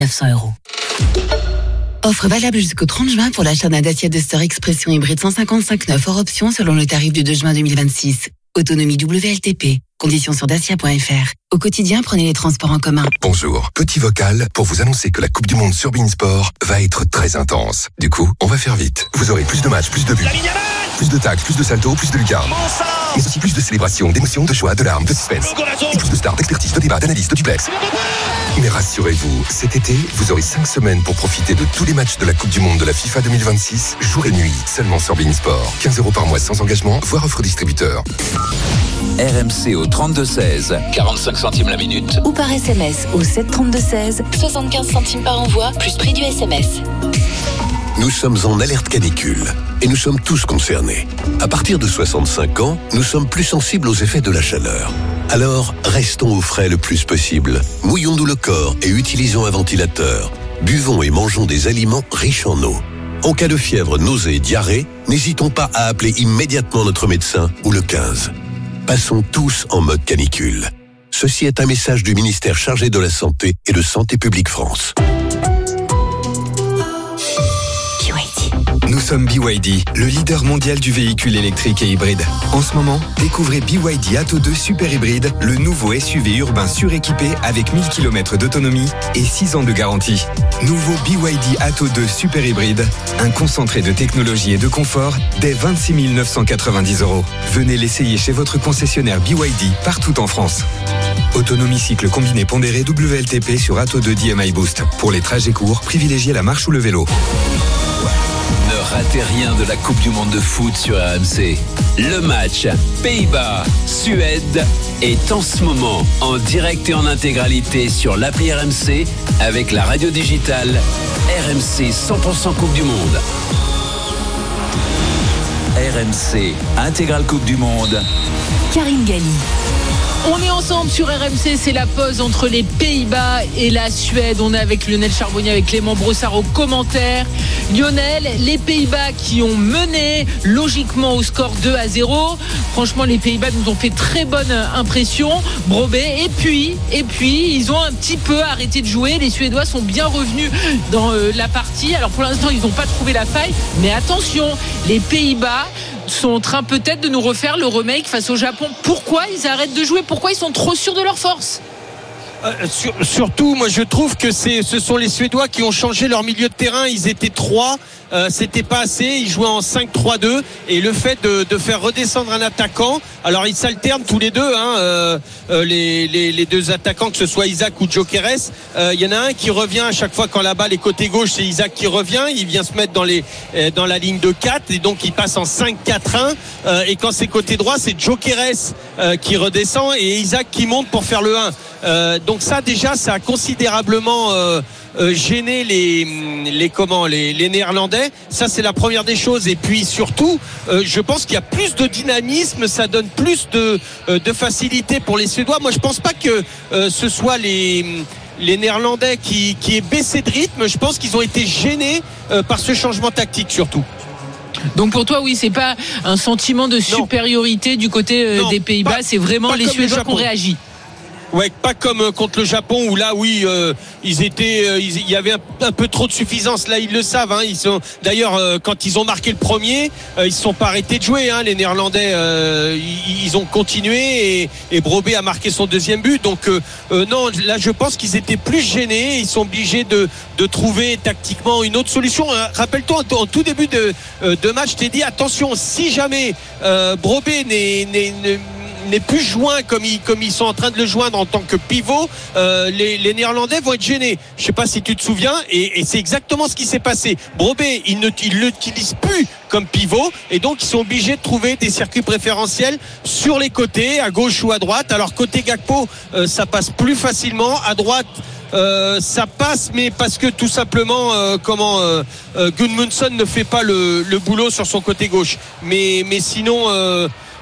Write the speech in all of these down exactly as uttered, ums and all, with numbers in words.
neuf cents euros. Offre valable jusqu'au trente juin pour l'achat d'un Dacia Duster Expression hybride cent cinquante-cinq neuf hors option selon le tarif du deux juin deux mille vingt-six. Autonomie W L T P. Conditions sur dacia point f r. Au quotidien, prenez les transports en commun. Bonjour, petit vocal pour vous annoncer que la Coupe du Monde sur beIN Sport va être très intense. Du coup, on va faire vite. Vous aurez plus de matchs, plus de buts, plus de tacles, plus de saltos, plus de lucarnes. Mais aussi plus de célébrations, d'émotions, de joie, de larmes, de suspense. Et plus de stars, d'expertise, de débats, d'analyse, de duplex. Mais rassurez-vous, cet été, vous aurez cinq semaines pour profiter de tous les matchs de la Coupe du Monde de la FIFA deux mille vingt-six, jour et nuit, seulement sur beIN Sport. quinze euros par mois sans engagement, voire offre distributeur. R M C au trente-deux seize, quarante-cinq centimes la minute. Ou par S M S au sept trente-deux seize, soixante-quinze centimes par envoi, plus prix du S M S. Nous sommes en alerte canicule et nous sommes tous concernés. À partir de soixante-cinq ans, nous sommes plus sensibles aux effets de la chaleur. Alors, restons au frais le plus possible. Mouillons-nous le corps et utilisons un ventilateur. Buvons et mangeons des aliments riches en eau. En cas de fièvre, nausée, diarrhée, n'hésitons pas à appeler immédiatement notre médecin ou le quinze. Passons tous en mode canicule. Ceci est un message du ministère chargé de la Santé et de Santé publique France. Nous sommes B Y D, le leader mondial du véhicule électrique et hybride. En ce moment, découvrez B Y D Atto deux Super Hybride, le nouveau S U V urbain suréquipé avec mille kilomètres d'autonomie et six ans de garantie. Nouveau B Y D Atto deux Super Hybride, un concentré de technologie et de confort dès vingt-six mille neuf cent quatre-vingt-dix euros. Venez l'essayer chez votre concessionnaire B Y D partout en France. Autonomie cycle combiné pondéré W L T P sur Atto deux D M I Boost. Pour les trajets courts, privilégiez la marche ou le vélo. Ne ratez rien de la Coupe du Monde de foot sur R M C. Le match Pays-Bas-Suède est en ce moment en direct et en intégralité sur l'appli R M C avec la radio digitale R M C cent pour cent Coupe du Monde. R M C Intégrale Coupe du Monde. Karine Galli. On est ensemble sur R M C, c'est la pause entre les Pays-Bas et la Suède. On est avec Lionel Charbonnier, avec Clément Brossard aux commentaires. Lionel, les Pays-Bas qui ont mené logiquement au score deux à zéro. Franchement, les Pays-Bas nous ont fait très bonne impression. Brobé. Et puis, et puis, ils ont un petit peu arrêté de jouer. Les Suédois sont bien revenus dans euh, la partie. Alors pour l'instant, ils n'ont pas trouvé la faille. Mais attention, les Pays-Bas sont en train peut-être de nous refaire le remake face au Japon. Pourquoi ils arrêtent de jouer? Pourquoi ils sont trop sûrs de leur force? Euh, sur, surtout, moi je trouve que c'est, ce sont les Suédois qui ont changé leur milieu de terrain. Ils étaient trois, euh, c'était pas assez. Ils jouaient en cinq trois deux et le fait de, de faire redescendre un attaquant, alors ils s'alternent tous les deux, hein, euh, euh, les, les, les deux attaquants, que ce soit Isaac ou Gyökeres. Il euh, y en a un qui revient à chaque fois quand la balle est côté gauche, c'est Isaac qui revient. Il vient se mettre dans, les, euh, dans la ligne de quatre et donc il passe en cinq quatre un. Euh, et quand c'est côté droit, c'est Gyökeres euh, qui redescend et Isaac qui monte pour faire le un. Euh, donc ça déjà ça a considérablement euh, euh, gêné les les comment les, les Néerlandais. Ça c'est la première des choses. Et puis surtout euh, je pense qu'il y a plus de dynamisme, ça donne plus de euh, de facilité pour les Suédois. Moi je pense pas que euh, ce soit les les Néerlandais qui qui aient baissé de rythme. Je pense qu'ils ont été gênés euh, par ce changement tactique surtout. Donc pour toi, oui, c'est pas un sentiment de supériorité non. du côté euh, non, des Pays-Bas, pas, c'est vraiment les Suédois qui ont réagi. Ouais, pas comme contre le Japon où là, oui, euh, ils étaient, euh, il y avait un, un peu trop de suffisance. Là, ils le savent. Hein, ils sont, d'ailleurs, euh, quand ils ont marqué le premier, euh, ils se sont pas arrêtés de jouer. Hein, les Néerlandais, euh, ils, ils ont continué et, et Brobé a marqué son deuxième but. Donc euh, euh, non, là, je pense qu'ils étaient plus gênés. Ils sont obligés de, de trouver tactiquement une autre solution. Euh, rappelle-toi, en, en tout début de, euh, de match, je t'ai dit attention, si jamais euh, Brobé n'est, n'est, n'est n'est plus joint comme ils, comme ils sont en train de le joindre en tant que pivot, euh, les, les Néerlandais vont être gênés. Je sais pas si tu te souviens, et, et c'est exactement ce qui s'est passé. Brobé, il ne il l'utilise plus comme pivot, et donc ils sont obligés de trouver des circuits préférentiels sur les côtés, à gauche ou à droite. Alors côté Gakpo, euh, ça passe plus facilement. À droite, Euh, ça passe, mais parce que tout simplement euh, comment euh, euh, Gudmundsson ne fait pas le, le boulot sur son côté gauche. Mais, mais sinon euh,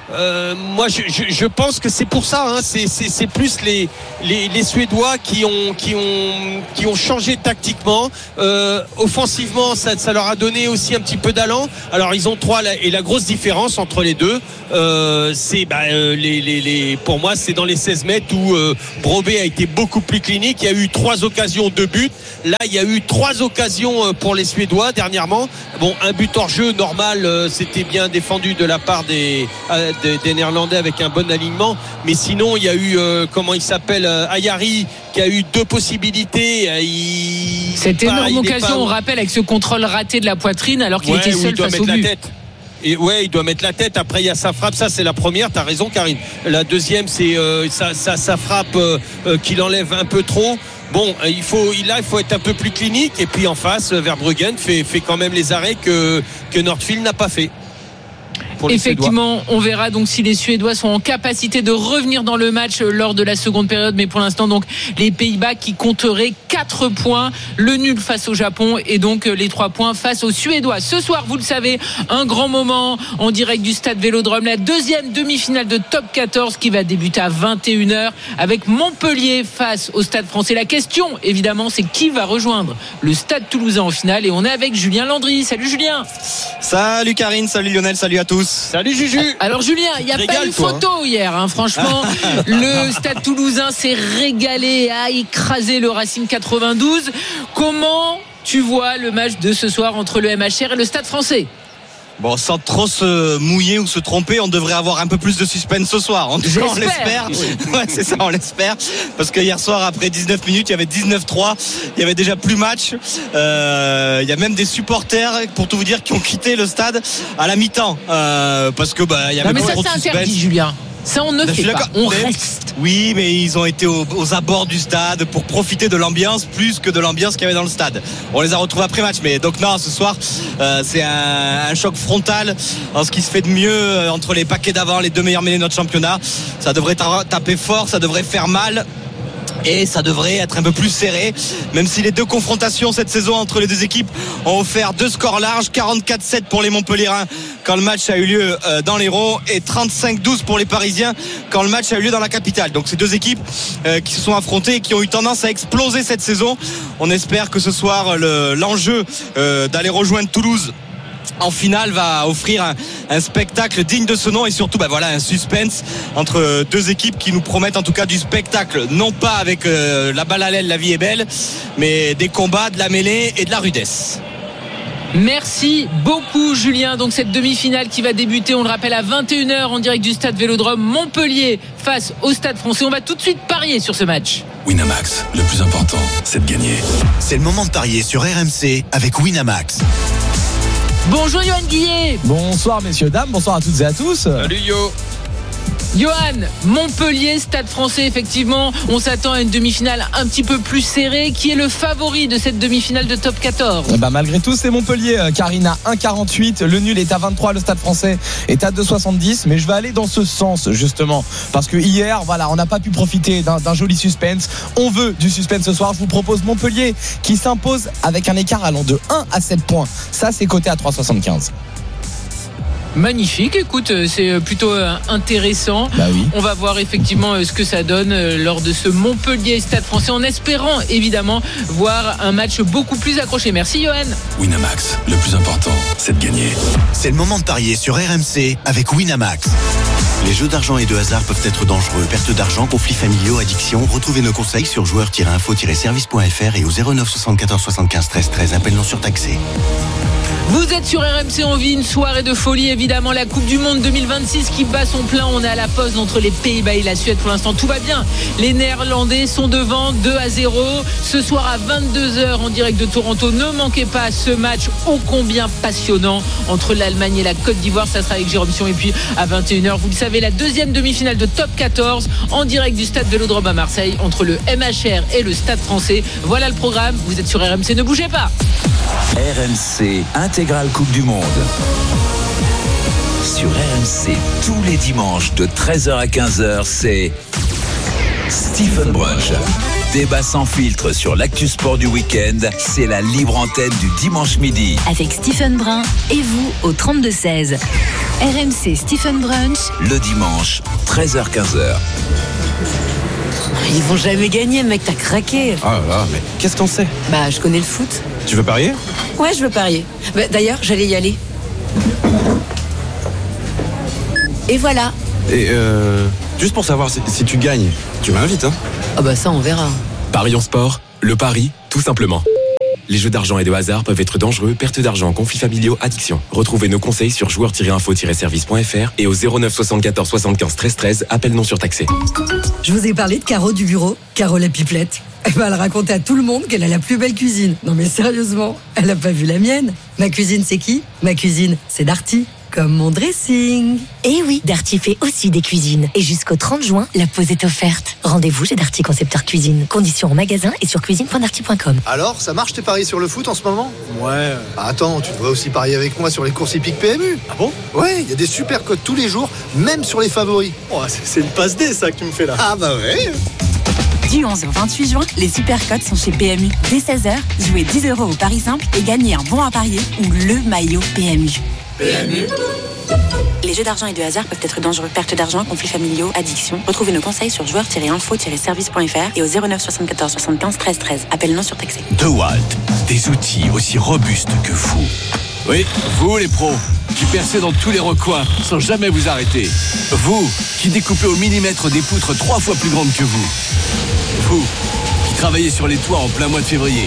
euh, moi je, je, je pense que c'est pour ça, hein, c'est, c'est, c'est plus les, les, les Suédois qui ont, qui ont, qui ont changé tactiquement. Euh, offensivement, ça, ça leur a donné aussi un petit peu d'allant. Alors ils ont trois, et la grosse différence entre les deux, euh, c'est bah, euh, les, les, les, pour moi c'est dans les seize mètres où euh, Brobé a été beaucoup plus clinique. Il y a eu trois occasions de but. Là il y a eu trois occasions pour les Suédois dernièrement. Bon, un but hors jeu normal, euh, c'était bien défendu de la part des, euh, des, des Néerlandais avec un bon alignement, mais sinon il y a eu euh, comment il s'appelle euh, Ayari qui a eu deux possibilités. Il... Cette énorme pas, occasion, pas... on rappelle, avec ce contrôle raté de la poitrine alors qu'il ouais, était seul face au but. Et ouais, il doit mettre la tête. Après, il y a sa frappe. Ça, c'est la première. T'as raison, Karine. La deuxième, c'est euh, sa, sa, sa frappe euh, euh, qu'il enlève un peu trop. Bon, il faut, là, il faut être un peu plus clinique. Et puis en face, Verbruggen fait, fait quand même les arrêts que, que Nordfield n'a pas fait. Effectivement, on verra donc si les Suédois sont en capacité de revenir dans le match lors de la seconde période, mais pour l'instant donc les Pays-Bas qui compteraient quatre points, le nul face au Japon et donc les trois points face aux Suédois. Ce soir, vous le savez, un grand moment en direct du stade Vélodrome, la deuxième demi-finale de Top quatorze qui va débuter à vingt et une heures avec Montpellier face au Stade Français. La question, évidemment, c'est qui va rejoindre le Stade Toulousain en finale, et on est avec Julien Landry. Salut Julien. Salut Karine, salut Lionel, salut à tous. Salut Juju. Alors Julien, il n'y a Régale, pas eu photo toi, hein. hier, hein. Franchement, le Stade Toulousain s'est régalé à écraser le Racing quatre-vingt-douze. Comment tu vois le match de ce soir entre le M H R et le Stade Français ? Bon, sans trop se mouiller ou se tromper, on devrait avoir un peu plus de suspense ce soir. En tout cas, on l'espère. Oui. Ouais, c'est ça, on l'espère. Parce que hier soir, après dix-neuf minutes, il y avait dix-neuf trois. Il y avait déjà plus match. Euh, il y a même des supporters, pour tout vous dire, qui ont quitté le stade à la mi-temps. Euh, parce que, bah, il y avait non, mais trop ça, de suspense. C'est interdit, Julien. Ça, on ne fait pas. On mais, reste. Oui, mais ils ont été aux, aux abords du stade pour profiter de l'ambiance plus que de l'ambiance qu'il y avait dans le stade. On les a retrouvés après match. Mais donc, non, ce soir, euh, c'est un, un choc frontal en ce qui se fait de mieux euh, entre les paquets d'avant, les deux meilleurs mêlés de notre championnat. Ça devrait taper fort, ça devrait faire mal. Et ça devrait être un peu plus serré, même si les deux confrontations cette saison entre les deux équipes ont offert deux scores larges, quarante-quatre sept pour les Montpelliérains quand le match a eu lieu dans l'Hérault et trente-cinq douze pour les Parisiens quand le match a eu lieu dans la capitale. Donc c'est deux équipes qui se sont affrontées et qui ont eu tendance à exploser cette saison. On espère que ce soir le, l'enjeu d'aller rejoindre Toulouse en finale va offrir un, un spectacle digne de ce nom, et surtout bah voilà, un suspense entre deux équipes qui nous promettent en tout cas du spectacle, non pas avec euh, la balle à l'aile, la vie est belle, mais des combats, de la mêlée et de la rudesse. Merci beaucoup Julien. Donc cette demi-finale qui va débuter, on le rappelle, à vingt et une heures en direct du stade Vélodrome, Montpellier face au Stade Français. On va tout de suite parier sur ce match. Winamax, le plus important, c'est de gagner. C'est le moment de parier sur R M C avec Winamax. Bonjour Johan Guillet. Bonsoir messieurs, dames, bonsoir à toutes et à tous. Salut Yo. Johan, Montpellier, Stade Français, effectivement, on s'attend à une demi-finale un petit peu plus serrée. Qui est le favori de cette demi-finale de Top quatorze ? Bah malgré tout, c'est Montpellier, Karine à un virgule quarante-huit, le nul est à vingt-trois, le Stade Français est à deux virgule soixante-dix, mais je vais aller dans ce sens justement, parce que hier, voilà, on n'a pas pu profiter d'un, d'un joli suspense. On veut du suspense ce soir. Je vous propose Montpellier qui s'impose avec un écart allant de un à sept points. Ça, c'est coté à trois virgule soixante-quinze. Magnifique, écoute, c'est plutôt intéressant. Bah oui. On va voir effectivement ce que ça donne lors de ce Montpellier Stade Français, en espérant évidemment voir un match beaucoup plus accroché. Merci Johan. Winamax, le plus important, c'est de gagner. C'est le moment de parier sur R M C avec Winamax. Les jeux d'argent et de hasard peuvent être dangereux. Perte d'argent, conflits familiaux, addiction. Retrouvez nos conseils sur joueurs tiret info tiret service point f r et au zéro neuf soixante-quatorze soixante-quinze treize treize. Appel non surtaxé. Vous êtes sur R M C, on vit une soirée de folie, évidemment, la Coupe du Monde deux mille vingt-six qui bat son plein. On est à la pause entre les Pays-Bas et la Suède. Pour l'instant, tout va bien. Les Néerlandais sont devant deux à zéro. Ce soir à vingt-deux heures en direct de Toronto, ne manquez pas ce match ô combien passionnant entre l'Allemagne et la Côte d'Ivoire. Ça sera avec Jérôme Sion. Et puis à vingt et une heures, vous le savez, la deuxième demi-finale de Top quatorze en direct du stade Vélodrome à Marseille entre le M H R et le Stade Français. Voilà le programme. Vous êtes sur R M C, ne bougez pas. R M C Intégrale Coupe du Monde. Sur R M C, tous les dimanches de treize heures à quinze heures, c'est Stephen Brunch. Débat sans filtre sur l'actu sport du week-end, c'est la libre antenne du dimanche midi. Avec Stephen Brun et vous au trente-deux seize. R M C Stephen Brunch. Le dimanche, treize heures quinze heures. Ils vont jamais gagner, mec, t'as craqué. Ah là là, mais qu'est-ce qu'on sait? Bah, je connais le foot. Tu veux parier? Ouais, je veux parier. Bah, d'ailleurs, j'allais y aller. Et voilà. Et euh... juste pour savoir si, si tu gagnes, tu m'invites, hein? Ah bah ça, on verra. Paris en sport, le pari, tout simplement. Les jeux d'argent et de hasard peuvent être dangereux, perte d'argent, conflits familiaux, addiction. Retrouvez nos conseils sur joueurs tiret info tiret service point f r et au zéro neuf soixante-quatorze soixante-quinze treize treize, appel non surtaxé. Je vous ai parlé de Caro du bureau, Caro la pipelette. Eh ben, elle racontait à tout le monde qu'elle a la plus belle cuisine. Non mais sérieusement, elle a pas vu la mienne. Ma cuisine, c'est qui? Ma cuisine, c'est Darty. Comme mon dressing. Et oui, Darty fait aussi des cuisines. Et jusqu'au trente juin, la pause est offerte. Rendez-vous chez Darty Concepteur Cuisine. Conditions en magasin et sur cuisine point darty point com. Alors, ça marche tes paris sur le foot en ce moment? Ouais. Ah, attends, tu devrais aussi parier avec moi sur les courses hippiques P M U. Ah bon? Ouais, il y a des super codes tous les jours, même sur les favoris. Oh, c'est, c'est une passe D ça que tu me fais là. Ah bah ouais. Du onze au vingt-huit juin, les super codes sont chez P M U. Dès seize heures, jouez dix euros au pari simple et gagnez un bon à parier ou le maillot P M U. P M U. Les jeux d'argent et de hasard peuvent être dangereux. Perte d'argent, conflits familiaux, addiction. Retrouvez nos conseils sur joueurs tiret info tiret service point f r et au zéro neuf soixante-quatorze soixante-quinze treize treize. Appel non surtaxé. DeWalt, des outils aussi robustes que vous. Oui, vous les pros, qui percez dans tous les recoins sans jamais vous arrêter. Vous, qui découpez au millimètre des poutres trois fois plus grandes que vous. Vous, qui travaillez sur les toits en plein mois de février.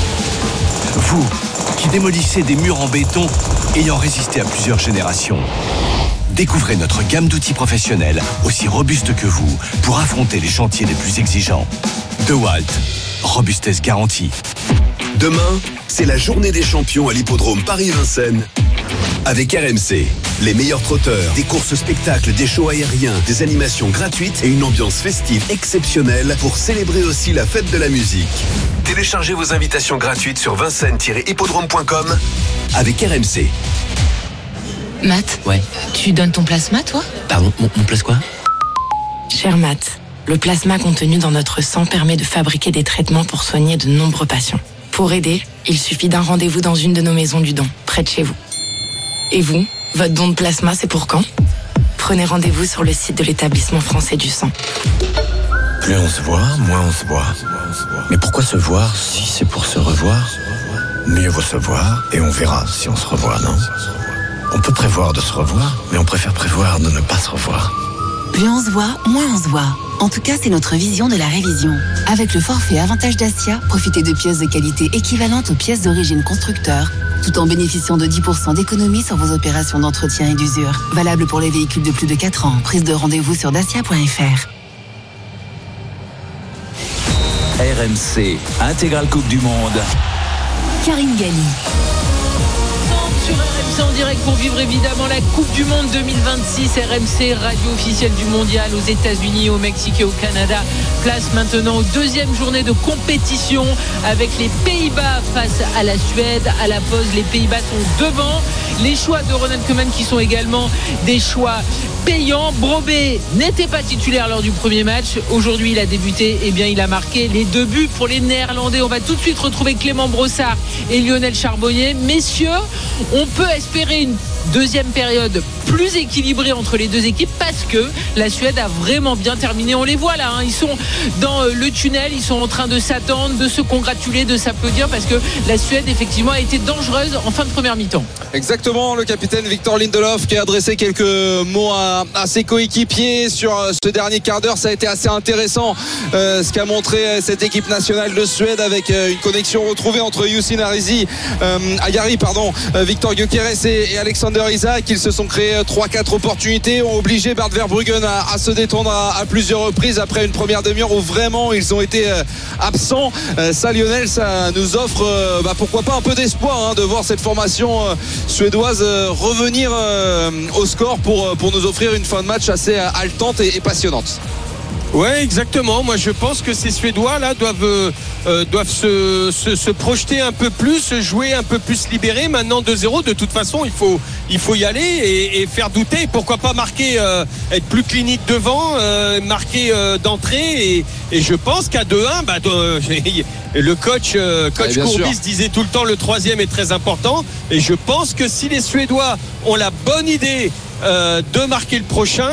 Vous, qui démolissez des murs en béton ayant résisté à plusieurs générations. Découvrez notre gamme d'outils professionnels aussi robustes que vous pour affronter les chantiers les plus exigeants. DeWalt, robustesse garantie. Demain, c'est la journée des champions à l'hippodrome Paris-Vincennes avec R M C. Les meilleurs trotteurs, des courses spectacles, des shows aériens, des animations gratuites et une ambiance festive exceptionnelle pour célébrer aussi la fête de la musique. Téléchargez vos invitations gratuites sur vincennes tiret hippodrome point com avec R M C. Matt, ouais. Tu donnes ton plasma, toi? Pardon, mon, mon place quoi? Cher Matt, le plasma contenu dans notre sang permet de fabriquer des traitements pour soigner de nombreux patients. Pour aider, il suffit d'un rendez-vous dans une de nos maisons du don, près de chez vous. Et vous, votre don de plasma, c'est pour quand? Prenez rendez-vous sur le site de l'établissement français du sang. Plus on se voit, moins on se voit. Mais pourquoi se voir si c'est pour se revoir? Mieux vaut se voir et on verra si on se revoit, non? On peut prévoir de se revoir, mais on préfère prévoir de ne pas se revoir. Plus on se voit, moins on se voit. En tout cas, c'est notre vision de la révision. Avec le forfait Avantage Dacia, profitez de pièces de qualité équivalentes aux pièces d'origine constructeur, tout en bénéficiant de dix pour cent d'économie sur vos opérations d'entretien et d'usure. Valable pour les véhicules de plus de quatre ans. Prise de rendez-vous sur dacia point f r. R M C, intégrale Coupe du Monde. Karine Galli. Sur R M C en direct pour vivre évidemment la Coupe du Monde deux mille vingt-six. R M C, radio officielle du mondial aux États-Unis, au Mexique et au Canada. Place maintenant aux deuxième journée de compétition avec les Pays-Bas face à la Suède. À la pause, les Pays-Bas sont devant. Les choix de Ronald Koeman qui sont également des choix payants. Brobé n'était pas titulaire lors du premier match. Aujourd'hui, il a débuté. Eh bien, il a marqué les deux buts pour les Néerlandais. On va tout de suite retrouver Clément Brossard et Lionel Charbonnier. Messieurs, on peut espérer une deuxième période plus équilibrée entre les deux équipes parce que la Suède a vraiment bien terminé. On les voit là, hein. Ils sont dans le tunnel, ils sont en train de s'attendre, de se congratuler, de s'applaudir parce que la Suède effectivement a été dangereuse en fin de première mi-temps. Exactement, le capitaine Victor Lindelof qui a adressé quelques mots à, à ses coéquipiers sur ce dernier quart d'heure. Ça a été assez intéressant euh, ce qu'a montré cette équipe nationale de Suède avec euh, une connexion retrouvée entre Youssine Arizi, euh, Agari, pardon, euh, Victor Gyökeres et, et Alexander Isak. Ils se sont créés trois quatre opportunités, ont obligé Bart Verbruggen à, à se détendre à, à plusieurs reprises après une première demi-heure où vraiment ils ont été euh, absents. Euh, ça, Lionel, ça nous offre euh, bah, pourquoi pas un peu d'espoir hein, de voir cette formation euh, suédoise euh, revenir euh, au score pour, pour nous offrir une fin de match assez euh, haletante et, et passionnante. Ouais, exactement. Moi, je pense que ces Suédois là doivent euh, doivent se, se se projeter un peu plus, jouer un peu plus libéré. Maintenant deux zéro, de toute façon, il faut il faut y aller et, et faire douter. Pourquoi pas marquer, euh, être plus clinique devant, euh, marquer euh, d'entrée. Et, et je pense qu'à deux un, bah, euh, le coach euh, coach ouais, Courbis disait tout le temps le troisième est très important. Et je pense que si les Suédois ont la bonne idée Euh, de marquer le prochain,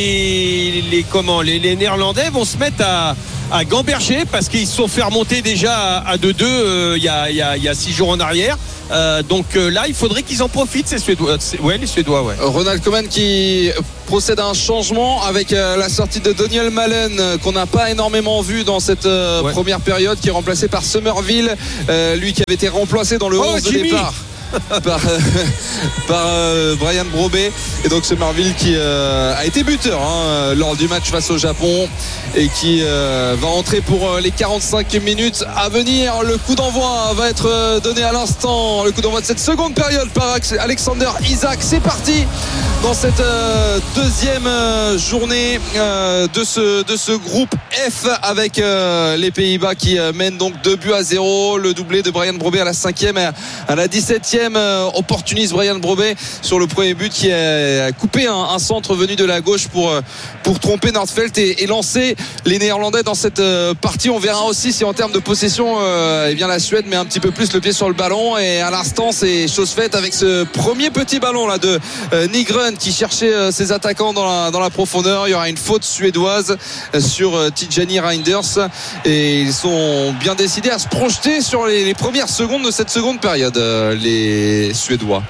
les, les, comment, les, les Néerlandais vont se mettre à, à gamberger parce qu'ils se sont fait remonter déjà à deux deux euh, il y a, y a, y a six jours en arrière. Euh, donc euh, là, il faudrait qu'ils en profitent, ces Suédois. Ouais, les Suédois, ouais. Ronald Koeman qui procède à un changement avec euh, la sortie de Daniel Malen euh, qu'on n'a pas énormément vu dans cette euh, ouais. première période, qui est remplacé par Somerville, euh, lui qui avait été remplacé dans le oh, onze de départ par, euh, par euh, Brian Brobé, et donc Somerville qui euh, a été buteur hein, lors du match face au Japon et qui euh, va entrer pour euh, les quarante-cinq minutes à venir. Le coup d'envoi va être euh, donné à l'instant, le coup d'envoi de cette seconde période par Alexander Isak. C'est parti dans cette euh, deuxième euh, journée euh, de, ce, de ce groupe F avec euh, les Pays-Bas qui euh, mènent donc deux buts à zéro. Le doublé de Brian Brobé à la cinquième et à la dix-septième euh, opportuniste Brian Brobé sur le premier but qui a coupé un, un centre venu de la gauche pour, pour tromper Nordfeldt et, et lancer les Néerlandais dans cette euh, partie. On verra aussi si en termes de possession euh, eh bien la Suède met un petit peu plus le pied sur le ballon, et à l'instant c'est chose faite avec ce premier petit ballon là de euh, Nygren qui cherchait euh, ses attaquants dans la, dans la profondeur. Il y aura une faute suédoise euh, sur euh, Tijani Reinders, et ils sont bien décidés à se projeter sur les, les premières secondes de cette seconde période, euh, les Suédois.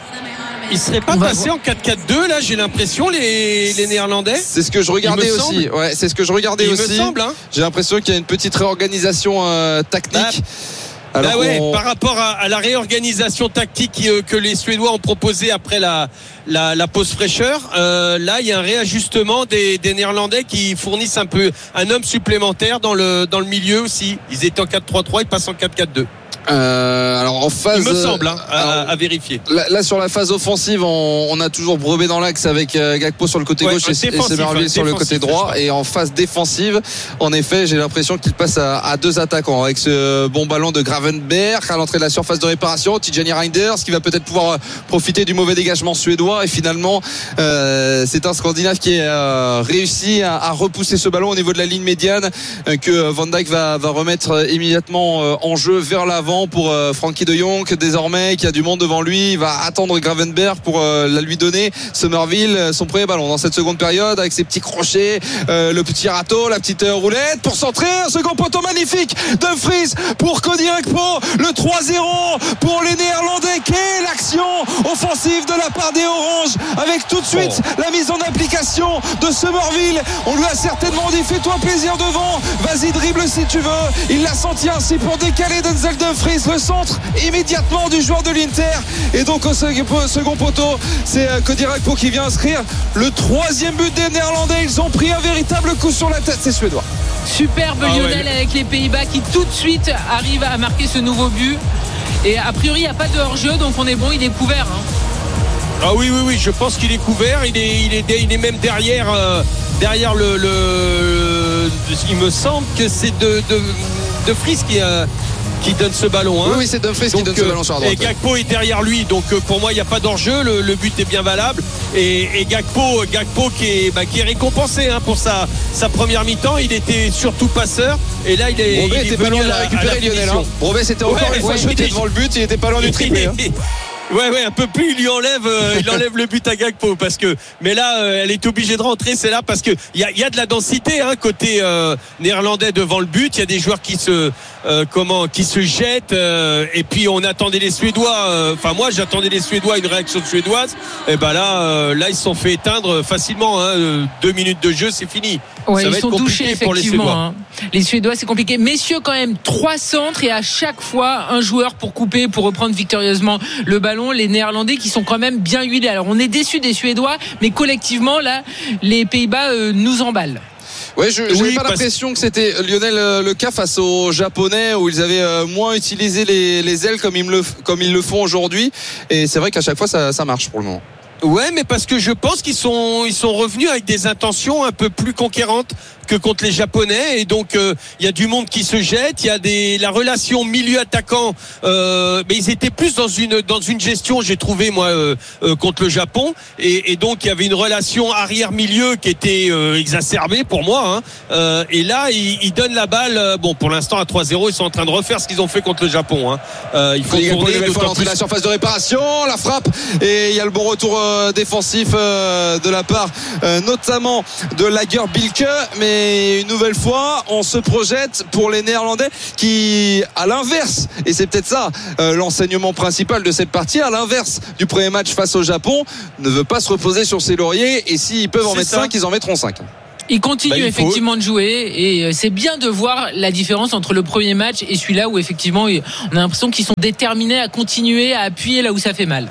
Ils seraient pas passés en quatre quatre deux là, j'ai l'impression, les, les Néerlandais. C'est ce que je regardais aussi. Ouais, c'est ce que je regardais Il aussi. me semble, hein. J'ai l'impression qu'il y a une petite réorganisation euh, tactique. Ah. Alors bah ouais, on... par rapport à, à la réorganisation tactique euh, que les Suédois ont proposée après la, la, la pause fraîcheur, euh, là il y a un réajustement des, des Néerlandais qui fournissent un peu un homme supplémentaire dans le, dans le milieu aussi. Ils étaient en quatre trois trois, ils passent en quatre quatre deux. Euh, alors en phase, il me semble hein, à, alors, à vérifier. Là, là sur la phase offensive, on, on a toujours Brobé dans l'axe avec euh, Gakpo sur le côté ouais, gauche et, et Semerville sur le côté droit. Et en phase défensive, en effet, j'ai l'impression qu'il passe à, à deux attaquants avec ce bon ballon de Gravenberg à l'entrée de la surface de réparation. Tijani Reinders qui va peut-être pouvoir profiter du mauvais dégagement suédois. Et finalement, euh, c'est un Scandinave qui a euh, réussi à, à repousser ce ballon au niveau de la ligne médiane euh, que Van Dijk va, va remettre immédiatement euh, en jeu vers l'avant pour euh, Frankie de Jong, désormais qui a du monde devant lui. Il va attendre Gravenberg pour euh, la lui donner. Somerville, son premier ballon dans cette seconde période avec ses petits crochets, euh, le petit râteau, la petite euh, roulette pour centrer. Un second poteau magnifique Dumfries pour Cody Gakpo. Le trois zéro pour les Néerlandais. Quelle action offensive de la part des Oranges, avec tout de suite oh. la mise en application de Somerville. On lui a certainement dit fais-toi plaisir devant, vas-y dribble si tu veux. Il l'a senti ainsi pour décaler Denzel Dumfries. Le centre immédiatement du joueur de l'Inter, et donc au second poteau c'est Cody Gakpo qui vient inscrire le troisième but des Néerlandais. Ils ont pris un véritable coup sur la tête, ces Suédois. Superbe ah Lionel ouais. avec les Pays-Bas qui tout de suite arrive à marquer ce nouveau but, et a priori il n'y a pas de hors-jeu, donc on est bon, il est couvert hein. Ah oui oui oui, je pense qu'il est couvert, il est, il est, il est même derrière euh, derrière le, le, le il me semble que c'est de, de, de Fries qui a euh, qui donne ce ballon hein. Oui, oui c'est Dumfries qui donne ce ballon sur la droite. Et Gakpo est derrière lui, donc euh, pour moi il n'y a pas d'enjeu, le, le but est bien valable, et, et Gakpo, Gakpo qui est, bah, qui est récompensé hein, pour sa, sa première mi-temps. Il était surtout passeur, et là il est, Brobé il est était pas loin de la récupérer, Lionel hein. Brobé c'était encore ouais, une fois ouais, jeté devant le but, il était pas loin du triplé hein. Ouais ouais, un peu plus il lui enlève euh, il enlève le but à Gakpo, parce que mais là euh, elle est obligée de rentrer, c'est là parce que il y a, y a de la densité hein, côté euh, néerlandais devant le but. Il y a des joueurs qui se euh, comment qui se jettent euh, et puis on attendait les Suédois, enfin euh, moi j'attendais les Suédois, une réaction suédoise, et ben là euh, là ils se sont fait éteindre facilement hein, deux minutes de jeu c'est fini. Ouais, ça ils va sont être compliqué touchés pour les effectivement Suédois. hein. Les Suédois c'est compliqué, messieurs, quand même trois centres et à chaque fois un joueur pour couper, pour reprendre victorieusement le ballon. Les Néerlandais qui sont quand même bien huilés. Alors on est déçus des Suédois, mais collectivement là les Pays-Bas euh, nous emballent. Ouais, je n'avais oui, pas l'impression que c'était Lionel euh, le cas face aux Japonais, où ils avaient euh, moins utilisé les, les ailes comme ils, le, comme ils le font aujourd'hui, et c'est vrai qu'à chaque fois ça, ça marche pour le moment. Ouais, mais parce que je pense qu'ils sont ils sont revenus avec des intentions un peu plus conquérantes que contre les Japonais. Et donc, il euh, y a du monde qui se jette. Il y a des, la relation milieu-attaquant, euh, mais ils étaient plus dans une, dans une gestion, j'ai trouvé, moi, euh, euh, contre le Japon. Et, et donc, il y avait une relation arrière-milieu qui était euh, exacerbée pour moi. Hein. Euh, et là, ils, ils donnent la balle. Euh, bon, pour l'instant, à trois zéro, ils sont en train de refaire ce qu'ils ont fait contre le Japon. Hein. Euh, il faut il tourner. Une fois l'entrée de la surface de réparation, la frappe, et il y a le bon retour euh, défensif euh, de la part euh, notamment de Lagerbilke. Mais une nouvelle fois, on se projette pour les Néerlandais qui, à l'inverse, et c'est peut-être ça euh, l'enseignement principal de cette partie, à l'inverse du premier match face au Japon, ne veut pas se reposer sur ses lauriers, et s'ils peuvent en c'est mettre ça. cinq, ils en mettront cinq. Ils continuent bah, il effectivement faut... de jouer, et c'est bien de voir la différence entre le premier match et celui-là où effectivement on a l'impression qu'ils sont déterminés à continuer à appuyer là où ça fait mal.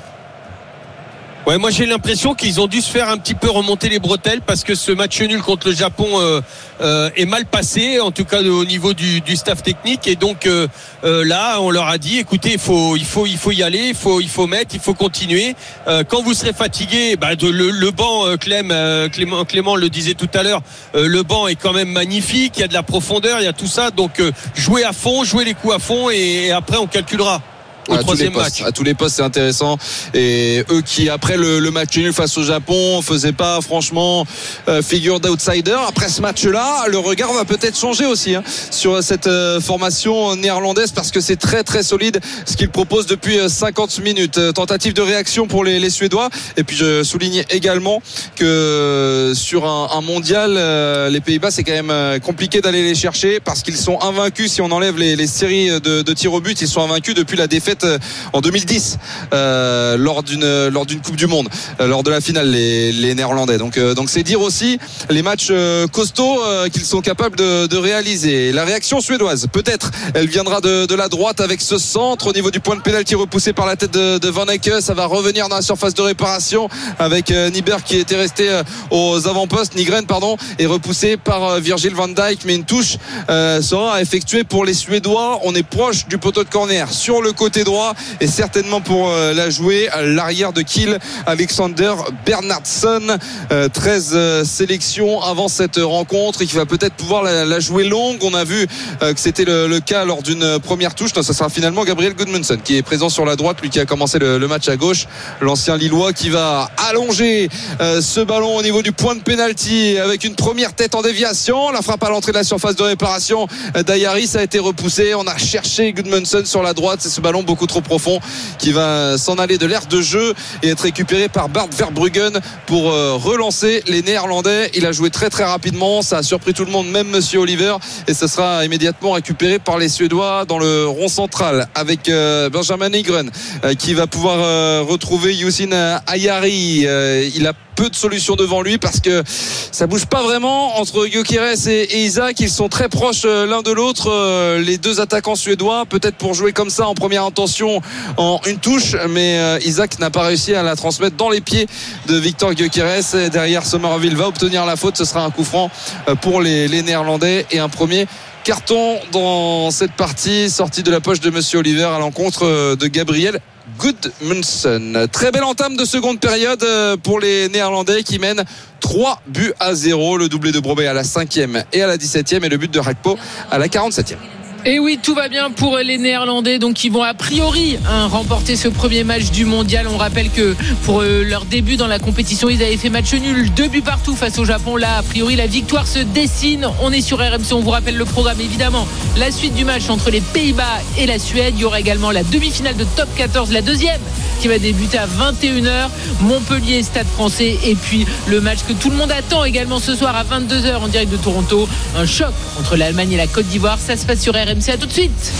Ouais, moi j'ai l'impression qu'ils ont dû se faire un petit peu remonter les bretelles parce que ce match nul contre le Japon euh, euh, est mal passé, en tout cas au niveau du, du staff technique. Et donc euh, euh, là, on leur a dit, écoutez, il faut, il faut, il faut y aller, il faut, il faut mettre, il faut continuer. Euh, quand vous serez fatigué, bah, de, le, le banc, euh, Clem, euh, Clément, Clément le disait tout à l'heure, euh, le banc est quand même magnifique. Il y a de la profondeur, il y a tout ça. Donc euh, jouez à fond, jouez les coups à fond, et, et après on calculera. Au à troisième tous les postes, match. À tous les postes, c'est intéressant. Et eux qui, après le, le match nul face au Japon, faisaient pas franchement euh, figure d'outsider. Après ce match-là, le regard va peut-être changer aussi hein, sur cette euh, formation néerlandaise, parce que c'est très très solide ce qu'ils proposent depuis cinquante minutes. Euh, tentative de réaction pour les, les Suédois. Et puis je souligne également que euh, sur un, un mondial, euh, les Pays-Bas, c'est quand même euh, compliqué d'aller les chercher parce qu'ils sont invaincus. Si on enlève les, les séries de, de tirs au but, ils sont invaincus depuis la défaite en deux mille dix euh, lors d'une lors d'une Coupe du Monde, euh, lors de la finale, les, les Néerlandais. Donc euh, donc c'est dire aussi les matchs euh, costauds euh, qu'ils sont capables de, de réaliser. La réaction suédoise, peut-être, elle viendra de, de la droite avec ce centre au niveau du point de pénalty repoussé par la tête de, de Van Eyck. Ça va revenir dans la surface de réparation avec euh, Nyberg qui était resté euh, aux avant-postes, Nygren pardon, et repoussé par euh, Virgil van Dijk. Mais une touche euh, sera effectuée pour les Suédois. On est proche du poteau de corner sur le côté droit, et certainement pour euh, la jouer à l'arrière de Kiel, Alexander Bernhardsson. euh, treize euh, sélections avant cette rencontre, et qui va peut-être pouvoir la, la jouer longue. On a vu euh, que c'était le, le cas lors d'une première touche. Non, ça sera finalement Gabriel Gudmundsson qui est présent sur la droite, lui qui a commencé le, le match à gauche, l'ancien Lillois, qui va allonger euh, ce ballon au niveau du point de pénalty avec une première tête en déviation. La frappe à l'entrée de la surface de réparation d'Ayari, ça a été repoussé. On a cherché Gudmundsson sur la droite, c'est ce ballon beaucoup trop profond qui va s'en aller de l'aire de jeu et être récupéré par Bart Verbruggen pour relancer les Néerlandais. Il a joué très très rapidement, ça a surpris tout le monde, même Monsieur Oliver, et ça sera immédiatement récupéré par les Suédois dans le rond central avec Benjamin Nygren qui va pouvoir retrouver Youssine Ayari. Il a peu de solutions devant lui parce que ça bouge pas vraiment entre Gyökeres et, et Isaac. Ils sont très proches l'un de l'autre, les deux attaquants suédois, peut-être pour jouer comme ça en première intention en une touche, mais Isaac n'a pas réussi à la transmettre dans les pieds de Victor Gyökeres. Derrière, Somerville va obtenir la faute. Ce sera un coup franc pour les, les Néerlandais et un premier carton dans cette partie, sortie de la poche de Monsieur Oliver à l'encontre de Gabriel Gudmundsson. Très belle entame de seconde période pour les Néerlandais qui mènent trois buts à zéro. Le doublé de Brobey à la cinquième et à la dix-septième, et le but de Rakpo à la quarante-septième. Et oui, tout va bien pour les Néerlandais, donc ils vont a priori hein, remporter ce premier match du mondial. On rappelle que pour euh, leur début dans la compétition, ils avaient fait match nul, deux buts partout face au Japon. Là, a priori, la victoire se dessine. On est sur R M C, on vous rappelle le programme évidemment. La suite du match entre les Pays-Bas et la Suède. Il y aura également la demi-finale de top quatorze, la deuxième, qui va débuter à vingt et une heures. Montpellier, Stade Français, et puis le match que tout le monde attend également ce soir à vingt-deux heures en direct de Toronto. Un choc entre l'Allemagne et la Côte d'Ivoire. Ça se passe sur R M C. À tout de suite.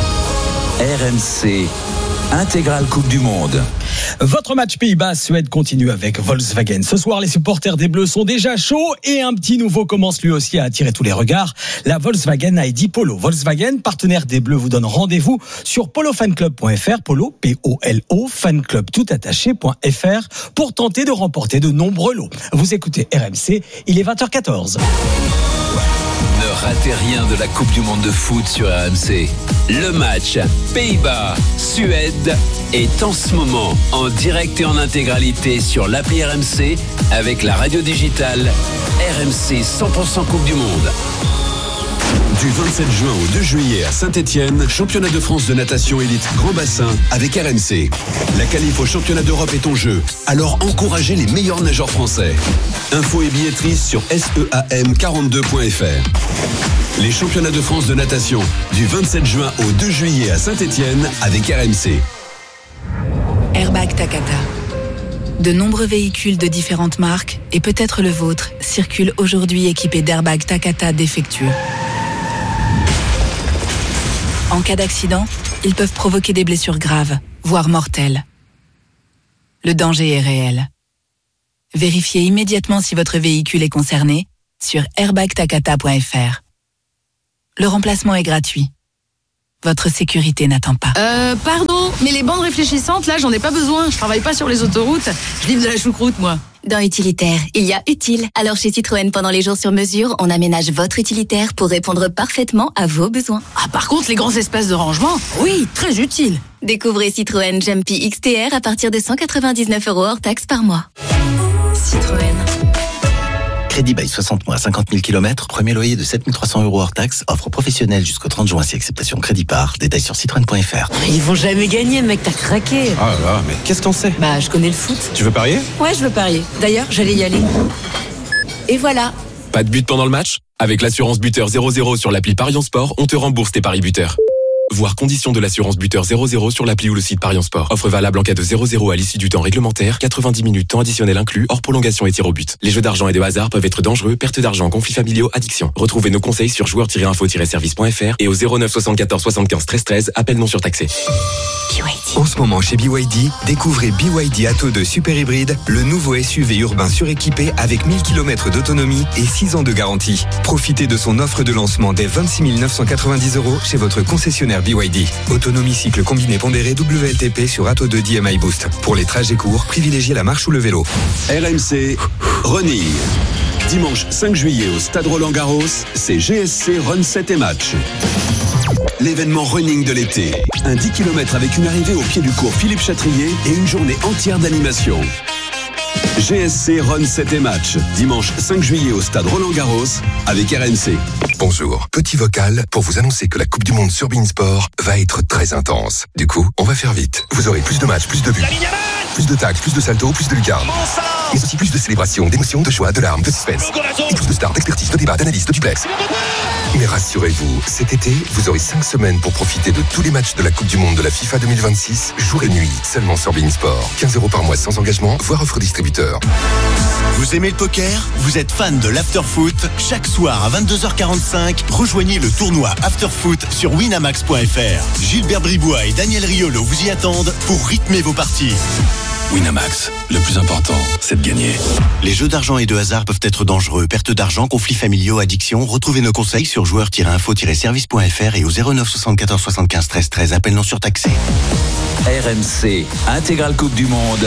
R M C Intégrale Coupe du Monde. Votre match Pays-Bas-Suède continue avec Volkswagen. Ce soir, les supporters des Bleus sont déjà chauds et un petit nouveau commence lui aussi à attirer tous les regards. La Volkswagen I D Polo. Volkswagen, partenaire des Bleus, vous donne rendez-vous sur polo fan club point f r, Polo, P O L O, fanclub tout attaché point f r pour tenter de remporter de nombreux lots. Vous écoutez R M C, il est vingt heures quatorze. Ne ratez rien de la Coupe du Monde de foot sur R M C. Le match Pays-Bas-Suède est en ce moment en direct et en intégralité sur l'appli R M C avec la radio digitale R M C cent pour cent Coupe du Monde. Du vingt-sept juin au deux juillet à Saint-Etienne, championnat de France de natation élite grand bassin avec R M C. La qualif au championnat d'Europe est en jeu, alors encouragez les meilleurs nageurs français. Infos et billetterie sur S E A M quarante-deux point F R. Les championnats de France de natation du vingt-sept juin au deux juillet à Saint-Etienne avec R M C. Airbag Takata. De nombreux véhicules de différentes marques, et peut-être le vôtre, circulent aujourd'hui équipés d'airbags Takata défectueux. En cas d'accident, ils peuvent provoquer des blessures graves, voire mortelles. Le danger est réel. Vérifiez immédiatement si votre véhicule est concerné sur airbag takata point F R. Le remplacement est gratuit. Votre sécurité n'attend pas. Euh, pardon, mais les bandes réfléchissantes, là, j'en ai pas besoin. Je travaille pas sur les autoroutes. Je livre de la choucroute, moi. Dans Utilitaire, il y a utile. Alors chez Citroën, pendant les jours sur mesure, on aménage votre utilitaire pour répondre parfaitement à vos besoins. Ah, par contre, les grands espaces de rangement, oui, très utile. Découvrez Citroën Jumpy X T R à partir de cent quatre-vingt-dix-neuf euros hors taxe par mois. Citroën. Crédit bail soixante mois, cinquante mille kilomètres, premier loyer de sept mille trois cents euros hors taxe, offre professionnelle jusqu'au trente juin si acceptation crédit par, détail sur citroën point F R. Ils vont jamais gagner, mec, t'as craqué. Ah là là, mais qu'est-ce que t'en sais? Bah, je connais le foot. Tu veux parier? Ouais, je veux parier. D'ailleurs, j'allais y aller. Et voilà. Pas de but pendant le match? Avec l'assurance buteur zéro zéro sur l'appli Parion Sport, on te rembourse tes paris buteurs. Voir conditions de l'assurance buteur zéro zéro sur l'appli ou le site Parion Sport. Offre valable en cas de zéro zéro à l'issue du temps réglementaire, quatre-vingt-dix minutes temps additionnel inclus, hors prolongation et tir au but. Les jeux d'argent et de hasard peuvent être dangereux, perte d'argent, conflits familiaux, addiction. Retrouvez nos conseils sur joueurs tiret info tiret service point F R et au zéro neuf soixante-quatorze soixante-quinze treize treize, appel non surtaxé. En ce moment chez B Y D, découvrez B Y D Atto deux Super Hybride, le nouveau S U V urbain suréquipé avec mille kilomètres d'autonomie et six ans de garantie. Profitez de son offre de lancement dès vingt-six mille neuf cent quatre-vingt-dix euros chez votre concessionnaire B Y D. Autonomie cycle combiné pondéré W L T P sur Atto deux D M I Boost. Pour les trajets courts, privilégiez la marche ou le vélo. R M C Running. Dimanche cinq juillet au stade Roland-Garros, c'est G S C Run sept et Match. L'événement running de l'été. Un dix kilomètres avec une arrivée au pied du cours Philippe Chatrier et une journée entière d'animation. G S C Run sept et Match. Dimanche cinq juillet au stade Roland-Garros avec R M C. Bonjour, petit vocal pour vous annoncer que la Coupe du Monde sur Bein Sport va être très intense. Du coup, on va faire vite. Vous aurez plus de matchs, plus de buts, plus de tacles, plus de saltos, plus de lucarnes. Mais aussi plus de célébrations, d'émotions, de joie, de larmes, de suspense. Et plus de stars, d'expertise, de débats, d'analyse, de duplex. Mais rassurez-vous, cet été, vous aurez cinq semaines pour profiter de tous les matchs de la Coupe du Monde de la FIFA deux mille vingt-six, jour et nuit, seulement sur Bein Sport. quinze euros par mois sans engagement, voire offre distributeur. Vous aimez le poker? Vous êtes fan de l'afterfoot? Chaque soir à vingt-deux heures quarante-cinq, rejoignez le tournoi Afterfoot sur winamax point F R. Gilbert Bribois et Daniel Riolo vous y attendent pour rythmer vos parties. Winamax, le plus important, c'est de gagner. Les jeux d'argent et de hasard peuvent être dangereux. Perte d'argent, conflits familiaux, addiction. Retrouvez nos conseils sur joueurs tiret info tiret service point F R et au zéro neuf soixante-quatorze soixante-quinze treize treize, appel non surtaxé. R M C, intégrale Coupe du Monde.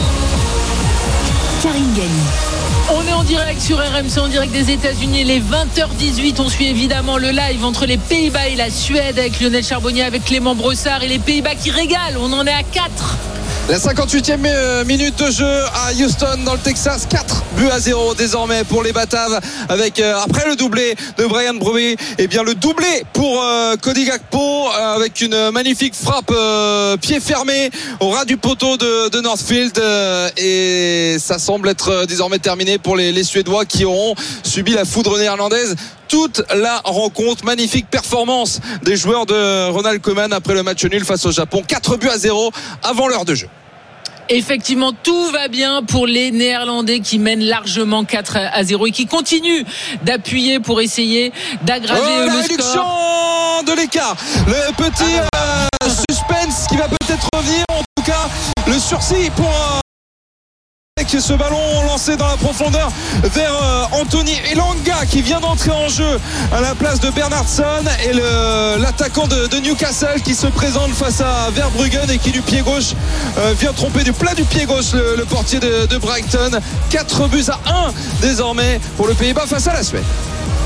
Karine Galli. On est en direct sur R M C, en direct des États-Unis, les vingt heures dix-huit. On suit évidemment le live entre les Pays-Bas et la Suède avec Lionel Charbonnier, avec Clément Brossard et les Pays-Bas qui régalent. On en est à quatre. La cinquante-huitième minute de jeu à Houston dans le Texas, quatre buts à zéro désormais pour les Bataves avec euh, après le doublé de Brian Brobby, et bien le doublé pour euh, Cody Gakpo euh, avec une magnifique frappe euh, pied fermé au ras du poteau de, de Northfield euh, et ça semble être désormais terminé pour les, les Suédois qui auront subi la foudre néerlandaise toute la rencontre. Magnifique performance des joueurs de Ronald Koeman après le match nul face au Japon, quatre buts à zéro avant l'heure de jeu. Effectivement, tout va bien pour les Néerlandais qui mènent largement quatre à zéro et qui continuent d'appuyer pour essayer d'aggraver oh, le la réduction score de l'écart, le petit euh, suspense qui va peut-être revenir, en tout cas le sursis pour euh, avec ce ballon lancé dans la profondeur vers euh, Anthony Elanga qui vient d'entrer en jeu à la place de Bernhardsson, et le, l'attaquant de, de Newcastle qui se présente face à Verbruggen et qui du pied gauche euh, vient tromper du plat du pied gauche le, le portier de, de Brighton. Quatre buts à un désormais pour le Pays-Bas face à la Suède.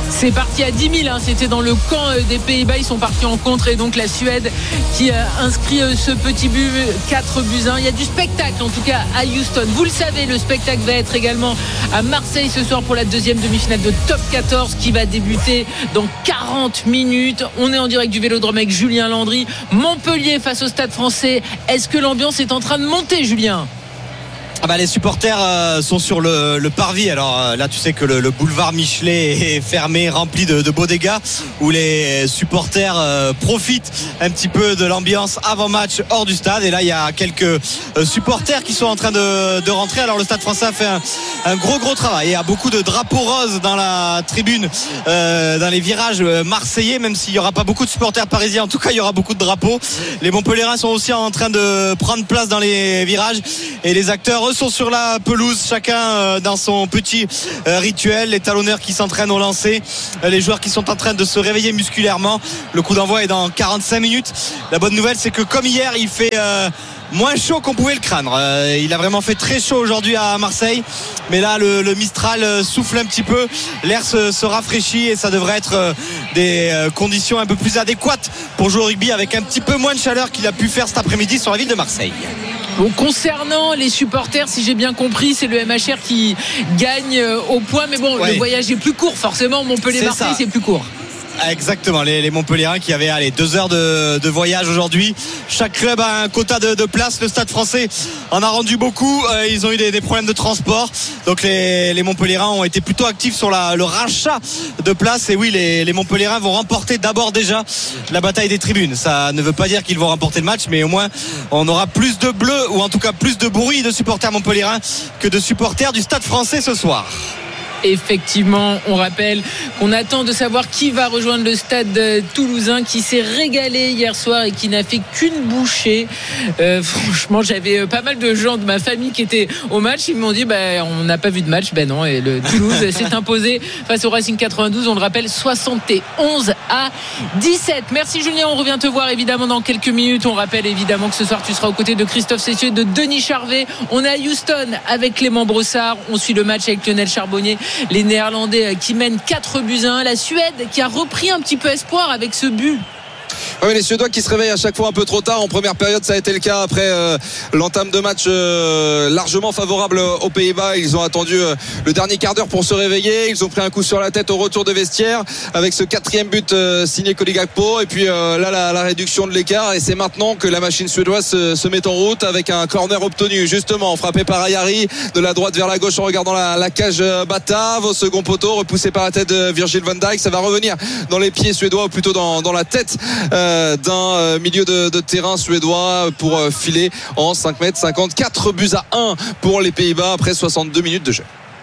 C'est parti à dix mille, hein. C'était dans le camp des Pays-Bas. Ils sont partis en contre et donc la Suède qui a inscrit ce petit but, quatre buts à un. Il y a du spectacle en tout cas à Houston. Vous le savez, le spectacle va être également à Marseille ce soir pour la deuxième demi-finale de Top quatorze qui va débuter dans quarante minutes. On est en direct du Vélodrome avec Julien Landry. Montpellier face au Stade Français. Est-ce que l'ambiance est en train de monter, Julien ? Ah bah les supporters euh, sont sur le, le parvis. Alors euh, là tu sais que le, le boulevard Michelet est fermé, rempli de, de bodegas où les supporters euh, profitent un petit peu de l'ambiance avant match hors du stade. Et là il y a quelques euh, supporters qui sont en train de, de rentrer. Alors le Stade Français a fait un, un gros gros travail. Il y a beaucoup de drapeaux roses dans la tribune, euh, dans les virages marseillais, même s'il n'y aura pas beaucoup de supporters parisiens. En tout cas il y aura beaucoup de drapeaux. Les Montpelliérains sont aussi en train de prendre place dans les virages et les acteurs sont sur la pelouse, chacun dans son petit rituel. Les talonneurs qui s'entraînent au lancer, les joueurs qui sont en train de se réveiller musculairement. Le coup d'envoi est dans quarante-cinq minutes. La bonne nouvelle, c'est que comme hier, il fait euh, moins chaud qu'on pouvait le craindre. Euh, il a vraiment fait très chaud aujourd'hui à Marseille, mais là le, le Mistral souffle un petit peu, l'air se, se rafraîchit et ça devrait être euh, des euh, conditions un peu plus adéquates pour jouer au rugby avec un petit peu moins de chaleur qu'il a pu faire cet après-midi sur la ville de Marseille. Bon, concernant les supporters, si j'ai bien compris, c'est le M H R qui gagne au point. Mais bon, ouais. Le voyage est plus court, forcément. Montpellier-Marseille, c'est, c'est plus court. Exactement, les, les Montpelliérains qui avaient allez, deux heures de, de voyage aujourd'hui. Chaque club a un quota de, de place. Le Stade Français en a rendu beaucoup. Euh, ils ont eu des, des problèmes de transport. Donc les, les Montpelliérains ont été plutôt actifs sur la, le rachat de places. Et oui, les, les Montpelliérains vont remporter d'abord déjà la bataille des tribunes. Ça ne veut pas dire qu'ils vont remporter le match, mais au moins on aura plus de bleus, ou en tout cas plus de bruit de supporters montpelliérains que de supporters du Stade Français ce soir. Effectivement, on rappelle qu'on attend de savoir qui va rejoindre le Stade toulousain, qui s'est régalé hier soir et qui n'a fait qu'une bouchée. Euh, franchement, j'avais pas mal de gens de ma famille qui étaient au match. Ils m'ont dit bah, on n'a pas vu de match. Ben non, et le Toulouse s'est imposé face au Racing quatre-vingt-douze. On le rappelle, soixante et onze à dix-sept. Merci Julien, on revient te voir évidemment dans quelques minutes. On rappelle évidemment que ce soir tu seras aux côtés de Christophe Cessieux et de Denis Charvet. On est à Houston avec Clément Brossard. On suit le match avec Lionel Charbonnier. Les Néerlandais qui mènent quatre buts à un. La Suède qui a repris un petit peu espoir avec ce but. Oui, les Suédois qui se réveillent à chaque fois un peu trop tard. En première période, ça a été le cas après euh, l'entame de match euh, largement favorable aux Pays-Bas. Ils ont attendu euh, le dernier quart d'heure pour se réveiller. Ils ont pris un coup sur la tête au retour de vestiaire avec ce quatrième but euh, signé Cody Gakpo. Et puis euh, là, la, la réduction de l'écart. Et c'est maintenant que la machine suédoise se, se met en route avec un corner obtenu justement frappé par Ayari de la droite vers la gauche en regardant la, la cage batave au second poteau, repoussé par la tête de Virgil van Dijk. Ça va revenir dans les pieds suédois ou plutôt dans, dans la tête euh, d'un milieu de, de terrain suédois pour filer en cinq mètres cinquante. Quatre buts à un pour les Pays-Bas après soixante-deux minutes de jeu.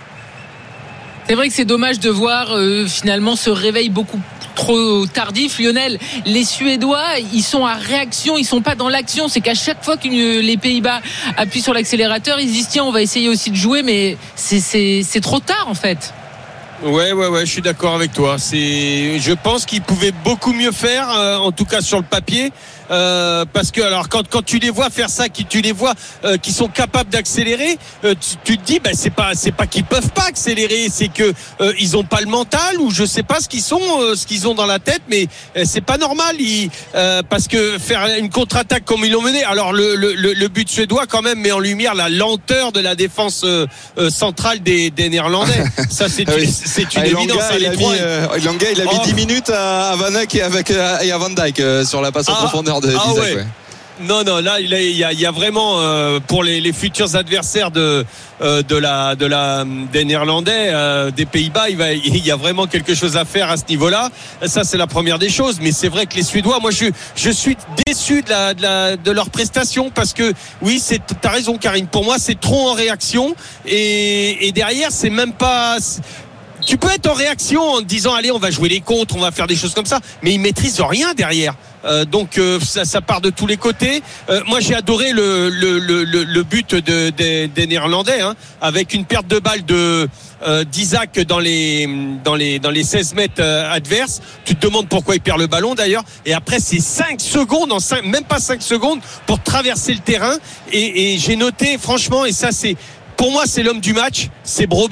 C'est vrai que c'est dommage de voir euh, finalement ce réveil beaucoup trop tardif. Lionel, les Suédois, ils sont à réaction, ils sont pas dans l'action. C'est qu'à chaque fois que les Pays-Bas appuient sur l'accélérateur, ils disent tiens, on va essayer aussi de jouer, mais c'est, c'est, c'est trop tard en fait. Ouais, ouais, ouais, je suis d'accord avec toi. C'est, je pense qu'ils pouvaient beaucoup mieux faire, euh, en tout cas sur le papier. Euh, parce que alors quand quand tu les vois faire ça, qui tu les vois euh, qui sont capables d'accélérer, euh, tu, tu te dis bah c'est pas c'est pas qu'ils peuvent pas accélérer, c'est que euh, ils ont pas le mental ou je sais pas ce qu'ils sont euh, ce qu'ils ont dans la tête, mais euh, c'est pas normal. Ils, euh, parce que faire une contre-attaque comme ils l'ont mené, alors le, le le but suédois quand même met en lumière la lenteur de la défense euh, euh, centrale des, des Néerlandais. Ça c'est oui. une, c'est une ah, évidence. Langa, il a mis, euh, Langa, il a mis oh. dix minutes à, à Van Dijk et avec euh, et à Van Dijk euh, sur la passe en ah. profondeur de ah, Isaac. Ouais. Ouais. Non, non, là, il y a, il y a vraiment euh, pour les, les futurs adversaires de euh, de la de la des Néerlandais, euh, des Pays-Bas, il va, il y a vraiment quelque chose à faire à ce niveau-là. Ça, c'est la première des choses. Mais c'est vrai que les Suédois, moi, je je suis déçu de la de la de leur prestation parce que oui, c'est t'as raison, Karine. Pour moi, c'est trop en réaction et et derrière, c'est même pas. C'est, tu peux être en réaction en te disant allez on va jouer les contres, on va faire des choses comme ça, mais ils maîtrisent rien derrière. Euh, donc euh, ça, ça part de tous les côtés. Euh, moi j'ai adoré le le le, le but de, de, des Néerlandais hein, avec une perte de balle de euh, d'Isaac dans les dans les dans les seize mètres euh, adverses. Tu te demandes pourquoi il perd le ballon d'ailleurs. Et après c'est cinq secondes, en cinq, même pas cinq secondes pour traverser le terrain. Et, et j'ai noté franchement, et ça c'est pour moi, c'est l'homme du match, c'est Brobé.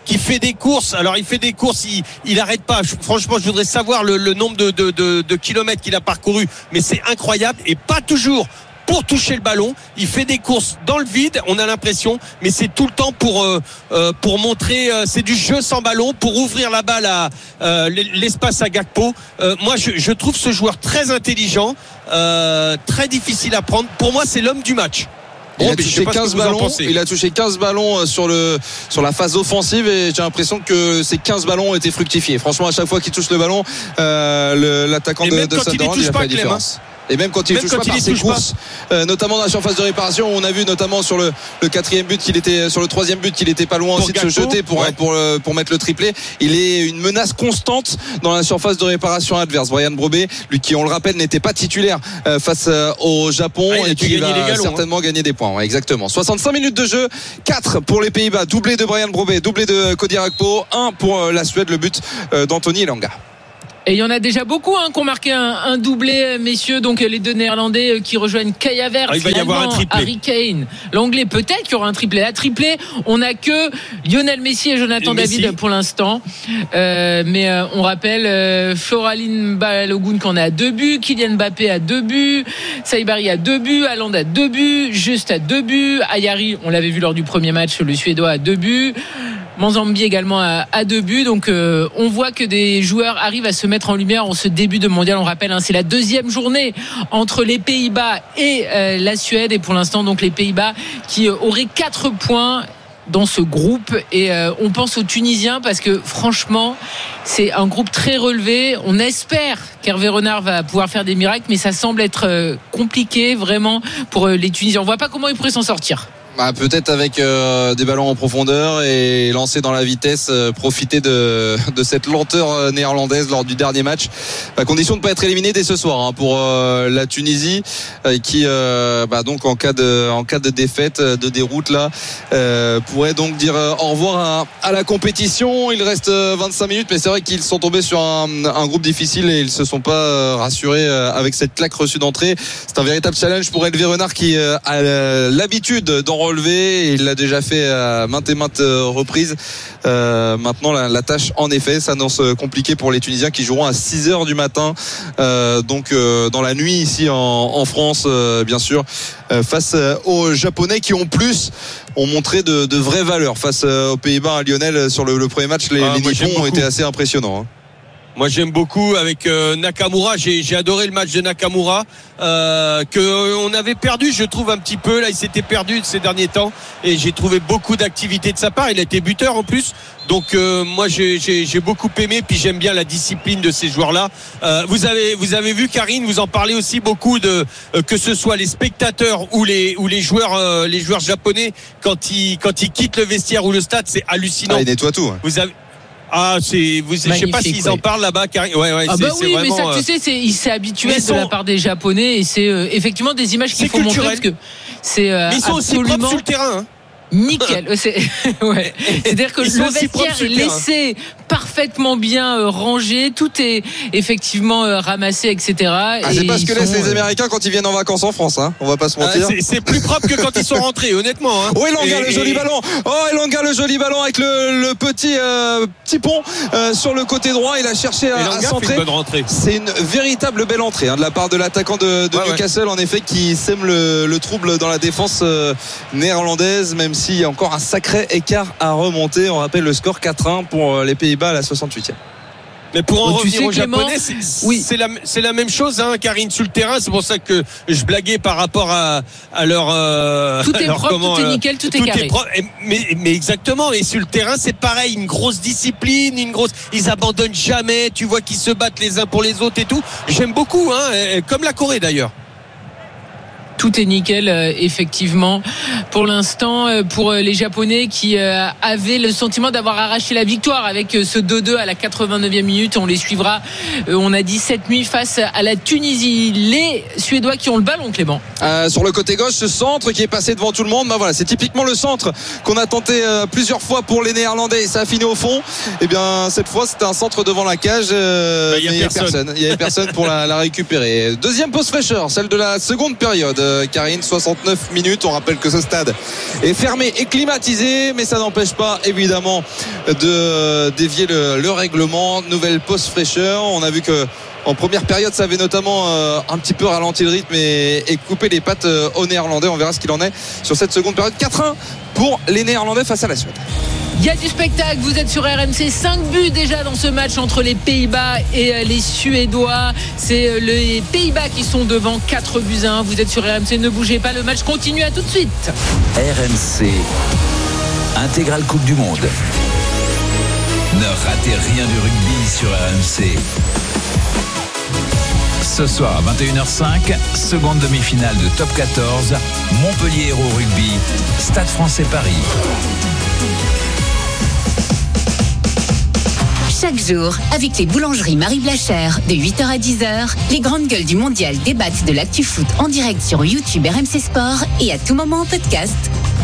qui fait des courses. Alors il fait des courses, il, il arrête pas. Franchement, je voudrais savoir le, le nombre de, de, de, de kilomètres qu'il a parcouru, mais c'est incroyable et pas toujours pour toucher le ballon. Il fait des courses dans le vide, on a l'impression, mais c'est tout le temps pour euh, euh, pour montrer euh, c'est du jeu sans ballon, pour ouvrir la balle à euh, l'espace à Gakpo. Euh, moi je, je trouve ce joueur très intelligent, euh, très difficile à prendre. Pour moi c'est l'homme du match. Il a, touché quinze ballons, il a touché quinze ballons sur le sur la phase offensive et j'ai l'impression que ces quinze ballons ont été fructifiés. Franchement, à chaque fois qu'il touche le ballon, euh, le, l'attaquant et de, de Sunderland, il, il a fait la différence. Et même quand il ne touche pas par ses courses, euh, notamment dans la surface de réparation, on a vu notamment sur le, le quatrième but qu'il était, sur le troisième but qu'il était pas loin pour aussi Gakpo, de se jeter pour, ouais. pour, pour, pour mettre le triplé. Il est une menace constante dans la surface de réparation adverse. Bryan Brobé, lui qui on le rappelle n'était pas titulaire euh, face euh, au Japon ah, et qui va galons, certainement hein. gagner des points. Ouais, exactement. soixante-cinq minutes de jeu, quatre pour les Pays-Bas, doublé de Bryan Brobé, doublé de Cody Gakpo, un pour euh, la Suède, le but euh, d'Anthony Elanga. Et il y en a déjà beaucoup hein, qui ont marqué un, un doublé, messieurs. Donc les deux Néerlandais qui rejoignent Kai Havertz, ah, il va y avoir un triplé. Harry Kane, l'Anglais. Peut-être qu'il y aura un triplé. La triplé, on n'a que Lionel Messi et Jonathan et David Messi. Pour l'instant. Euh, mais euh, on rappelle euh, Floraline Balogun qu'on a à deux buts, Kylian Mbappé à deux buts, Saibari à deux buts, Haaland à deux buts, Juste à deux buts, Ayari, on l'avait vu lors du premier match, le Suédois à deux buts. Manzambi également à, à deux buts. Donc euh, on voit que des joueurs arrivent à se mettre en lumière en ce début de mondial. On rappelle, hein, c'est la deuxième journée entre les Pays-Bas et euh, la Suède. Et pour l'instant, donc les Pays-Bas qui euh, auraient quatre points dans ce groupe. Et euh, on pense aux Tunisiens parce que franchement, c'est un groupe très relevé. On espère qu'Hervé Renard va pouvoir faire des miracles, mais ça semble être euh, compliqué vraiment pour euh, les Tunisiens. On voit pas comment ils pourraient s'en sortir. Bah, peut-être avec euh, des ballons en profondeur et lancer dans la vitesse, euh, profiter de, de cette lenteur euh, néerlandaise lors du dernier match, à condition de ne pas être éliminé dès ce soir hein, pour euh, la Tunisie euh, qui euh, bah, donc en cas de en cas de défaite, de déroute là euh, pourrait donc dire euh, au revoir à, à la compétition. Il reste euh, vingt-cinq minutes, mais c'est vrai qu'ils sont tombés sur un, un groupe difficile et ils se sont pas euh, rassurés euh, avec cette claque reçue d'entrée. C'est un véritable challenge pour Hervé Renard qui euh, a euh, l'habitude d'en relevé, il l'a déjà fait à maintes et maintes reprises. Euh, maintenant la, la tâche en effet s'annonce compliquée pour les Tunisiens qui joueront à six heures du matin euh, donc euh, dans la nuit ici en, en France euh, bien sûr euh, face aux Japonais qui ont plus ont montré de, de vraies valeurs face aux Pays-Bas. Lionel, sur le, le premier match les, ah, les Nippons ont été assez impressionnants hein. Moi j'aime beaucoup avec euh, Nakamura, j'ai, j'ai adoré le match de Nakamura euh, que euh, on avait perdu je trouve un petit peu, là il s'était perdu ces derniers temps et j'ai trouvé beaucoup d'activité de sa part, il a été buteur en plus donc euh, moi j'ai, j'ai, j'ai beaucoup aimé puis j'aime bien la discipline de ces joueurs là euh, vous avez vous avez vu Karine, vous en parlez aussi beaucoup de euh, que ce soit les spectateurs ou les ou les joueurs euh, les joueurs japonais quand ils quand ils quittent le vestiaire ou le stade, c'est hallucinant. Ah, ils nettoient tout hein. Vous avez Ah, c'est, vous, je sais pas s'ils ouais. en parlent là-bas, car, ouais, ouais, ah c'est, bah c'est oui, vraiment, mais ça, tu sais, c'est, il s'est habitué de sont... la part des Japonais et c'est euh, effectivement des images qu'il faut culturel. montrer parce que c'est euh, mais ils sont absolument... aussi propres sur le terrain, hein. Nickel. C'est... ouais. C'est-à-dire que le vestiaire est laissé parfaitement bien euh, rangé, tout est effectivement euh, ramassé, et cetera. Ah, c'est pas ce que laissent les Américains quand ils viennent en vacances en France, hein. On va pas se mentir. Ah, c'est, c'est plus propre que quand ils sont rentrés, honnêtement. Hein. Oh, Elanga, le joli et... ballon. Oh, Elanga, le joli ballon avec le, le petit euh, petit pont euh, sur le côté droit. Il a cherché à, à centrer. Une bonne rentrée. C'est une véritable belle entrée hein, de la part de l'attaquant de, de ouais, Newcastle, ouais. En effet, qui sème le, le trouble dans la défense euh, néerlandaise, même s'il y a encore un sacré écart à remonter. On rappelle le score quatre un pour les Pays-Bas à la soixante-huitième. Mais pour en Donc, revenir sais, aux Clément, Japonais, c'est, oui. c'est, la, c'est la même chose, hein, Karine, sur le terrain. C'est pour ça que je blaguais par rapport à, à leur. Euh, tout est leur, propre, comment, tout est nickel, tout, tout est carré. Est propre, mais, mais exactement. Et sur le terrain, c'est pareil, une grosse discipline, une grosse. Ils abandonnent jamais. Tu vois qu'ils se battent les uns pour les autres et tout. J'aime beaucoup, hein, comme la Corée d'ailleurs. Tout est nickel, euh, effectivement. Pour l'instant, euh, pour euh, les Japonais qui euh, avaient le sentiment d'avoir arraché la victoire avec euh, ce deux deux à la quatre-vingt-neuvième minute, on les suivra. Euh, on a dit cette nuit face à la Tunisie. Les Suédois qui ont le ballon, Clément. Euh, sur le côté gauche, ce centre qui est passé devant tout le monde. Ben voilà, c'est typiquement le centre qu'on a tenté euh, plusieurs fois pour les Néerlandais et ça a fini au fond. Et bien cette fois, c'était un centre devant la cage. Euh, ben, y a mais il n'y avait personne. Il n'y avait personne pour la, la récupérer. Deuxième pause fraîcheur, celle de la seconde période. Karine, soixante-neuf minutes. On rappelle que ce stade est fermé et climatisé, mais ça n'empêche pas évidemment de dévier le, le règlement. Nouvelle pause fraîcheur. On a vu que en première période, ça avait notamment euh, un petit peu ralenti le rythme et, et coupé les pattes euh, aux Néerlandais. On verra ce qu'il en est sur cette seconde période. quatre un pour les Néerlandais face à la Suède. Il y a du spectacle, vous êtes sur R M C. cinq buts déjà dans ce match entre les Pays-Bas et les Suédois. C'est les Pays-Bas qui sont devant, quatre buts à un. Vous êtes sur R M C, ne bougez pas, le match continue, à tout de suite. R M C, intégrale Coupe du Monde. Ne ratez rien du rugby sur R M C. Ce soir, vingt et une heures cinq, seconde demi-finale de Top quatorze, Montpellier Hérault Rugby, Stade Français Paris. Chaque jour, avec les boulangeries Marie Blachère, de huit heures à dix heures, les grandes gueules du mondial débattent de l'actu foot en direct sur YouTube R M C Sport et à tout moment en podcast.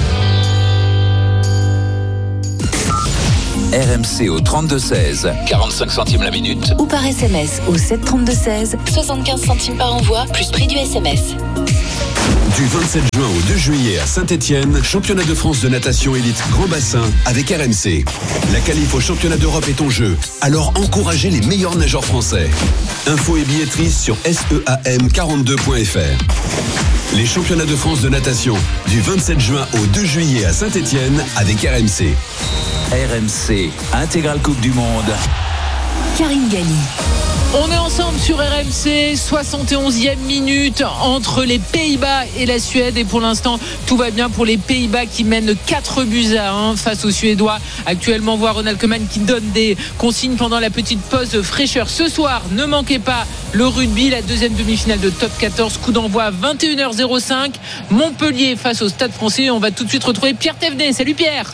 R M C au trente-deux seize, quarante-cinq centimes la minute. Ou par S M S au sept trente-deux seize, soixante-quinze centimes par envoi, plus prix du S M S. Du vingt-sept juin au deux juillet à Saint-Etienne, championnat de France de natation élite grand bassin avec R M C. La qualif au championnat d'Europe est en jeu, alors encouragez les meilleurs nageurs français. Infos et billetterie sur S E A M quarante-deux point F R. Les championnats de France de natation du vingt-sept juin au deux juillet à Saint-Etienne avec R M C. R M C, intégrale Coupe du Monde. Karine Galli. On est ensemble sur R M C, soixante et onzième minute entre les Pays-Bas et la Suède. Et pour l'instant, tout va bien pour les Pays-Bas qui mènent quatre buts à un face aux Suédois. Actuellement, on voit Ronald Koeman qui donne des consignes pendant la petite pause fraîcheur. Ce soir, ne manquez pas le rugby, la deuxième demi-finale de Top quatorze. Coup d'envoi à vingt et une heures cinq. Montpellier face au Stade Français. On va tout de suite retrouver Pierre Thévenet. Salut Pierre.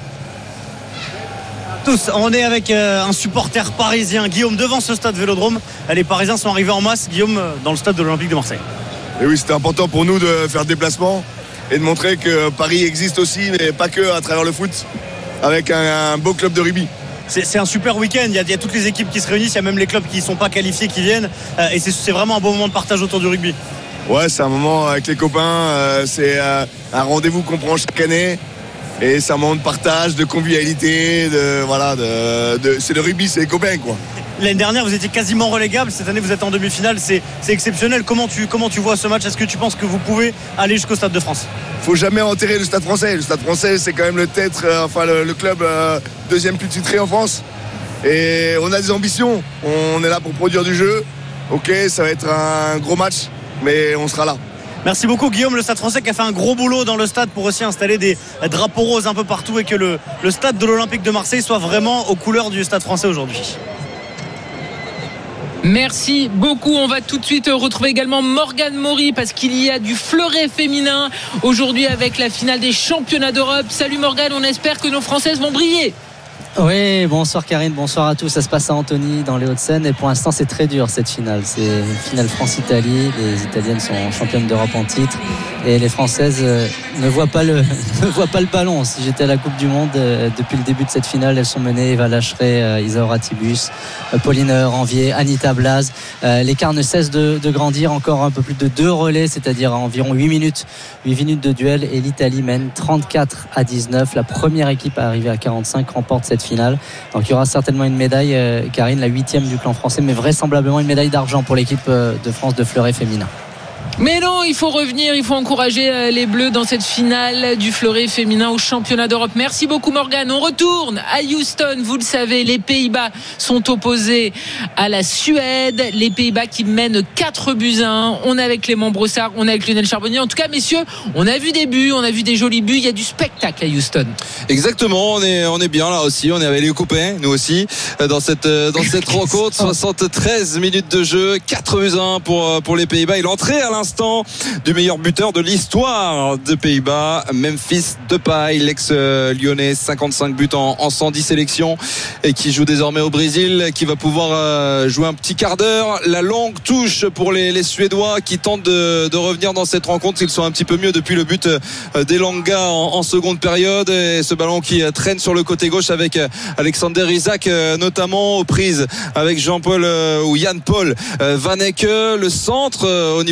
Tous, on est avec euh, un supporter parisien, Guillaume, devant ce stade Vélodrome. Les Parisiens sont arrivés en masse, Guillaume, dans le stade de l'Olympique de Marseille. Et oui, c'était important pour nous de faire le déplacement et de montrer que Paris existe aussi, mais pas que à travers le foot, avec un, un beau club de rugby. C'est, c'est un super week-end, il y, a, il y a toutes les équipes qui se réunissent, il y a même les clubs qui ne sont pas qualifiés qui viennent, euh, et c'est, c'est vraiment un beau moment de partage autour du rugby. Ouais, c'est un moment avec les copains, euh, c'est euh, un rendez-vous qu'on prend chaque année. Et c'est un moment de partage, de convivialité, de voilà, de, de, c'est le rugby, c'est les copains quoi. L'année dernière, vous étiez quasiment relégable. Cette année, vous êtes en demi-finale. C'est, c'est exceptionnel. Comment tu, comment tu vois ce match ? Est-ce que tu penses que vous pouvez aller jusqu'au Stade de France ? Faut jamais enterrer le Stade Français. Le Stade Français, c'est quand même le tête, euh, enfin le, le club euh, deuxième plus titré en France. Et on a des ambitions. On est là pour produire du jeu. Ok, ça va être un gros match, mais on sera là. Merci beaucoup Guillaume, le Stade Français qui a fait un gros boulot dans le stade pour aussi installer des drapeaux roses un peu partout et que le, le stade de l'Olympique de Marseille soit vraiment aux couleurs du Stade Français aujourd'hui. Merci beaucoup. On va tout de suite retrouver également Morgane Maury parce qu'il y a du fleuret féminin aujourd'hui avec la finale des championnats d'Europe. Salut Morgane, on espère que nos Françaises vont briller. Oui, bonsoir Karine, bonsoir à tous. Ça se passe à Antony dans les Hauts-de-Seine et pour l'instant c'est très dur cette finale. C'est une finale France-Italie. Les Italiennes sont championnes d'Europe en titre et les Françaises euh, ne voient pas le ne voient pas le ballon. Si j'étais à la Coupe du Monde euh, depuis le début de cette finale, elles sont menées Eva Lacheret, euh, Isaura Tibus, euh, Pauline Ranvier, Anita Blaz. Euh, l'écart ne cesse de, de grandir. Encore un peu plus de deux relais, c'est-à-dire à environ huit minutes, huit minutes de duel et l'Italie mène trente-quatre à dix-neuf. La première équipe à arriver à quarante-cinq remporte cette finale. Donc il y aura certainement une médaille, euh, Karine, la huitième du clan français, mais vraisemblablement une médaille d'argent pour l'équipe euh, de France de fleuret féminin. Mais non, il faut revenir, il faut encourager les Bleus dans cette finale du fleuret féminin au championnat d'Europe. Merci beaucoup Morgane. On retourne à Houston. Vous le savez, les Pays-Bas sont opposés à la Suède. Les Pays-Bas qui mènent quatre buts à un. On est avec Clément Brossard, on est avec Lionel Charbonnier. En tout cas, messieurs, on a vu des buts, on a vu des jolis buts. Il y a du spectacle à Houston. Exactement, on est, on est bien là aussi. On est avec les copains, nous aussi, dans cette, dans cette rencontre. soixante-treize minutes de jeu, quatre buts à un pour, pour les Pays-Bas. Et l'entrée à l'instant du meilleur buteur de l'histoire de Pays-Bas, Memphis Depay, l'ex-lyonnais, cinquante-cinq buts en, en cent dix sélections et qui joue désormais au Brésil, qui va pouvoir jouer un petit quart d'heure. La longue touche pour les, les Suédois qui tentent de, de revenir dans cette rencontre. Ils sont un petit peu mieux depuis le but d'Elanga en, en seconde période et ce ballon qui traîne sur le côté gauche avec Alexander Isak notamment aux prises avec Jean-Paul ou Jan-Paul Van Hecke, le centre au niveau du point de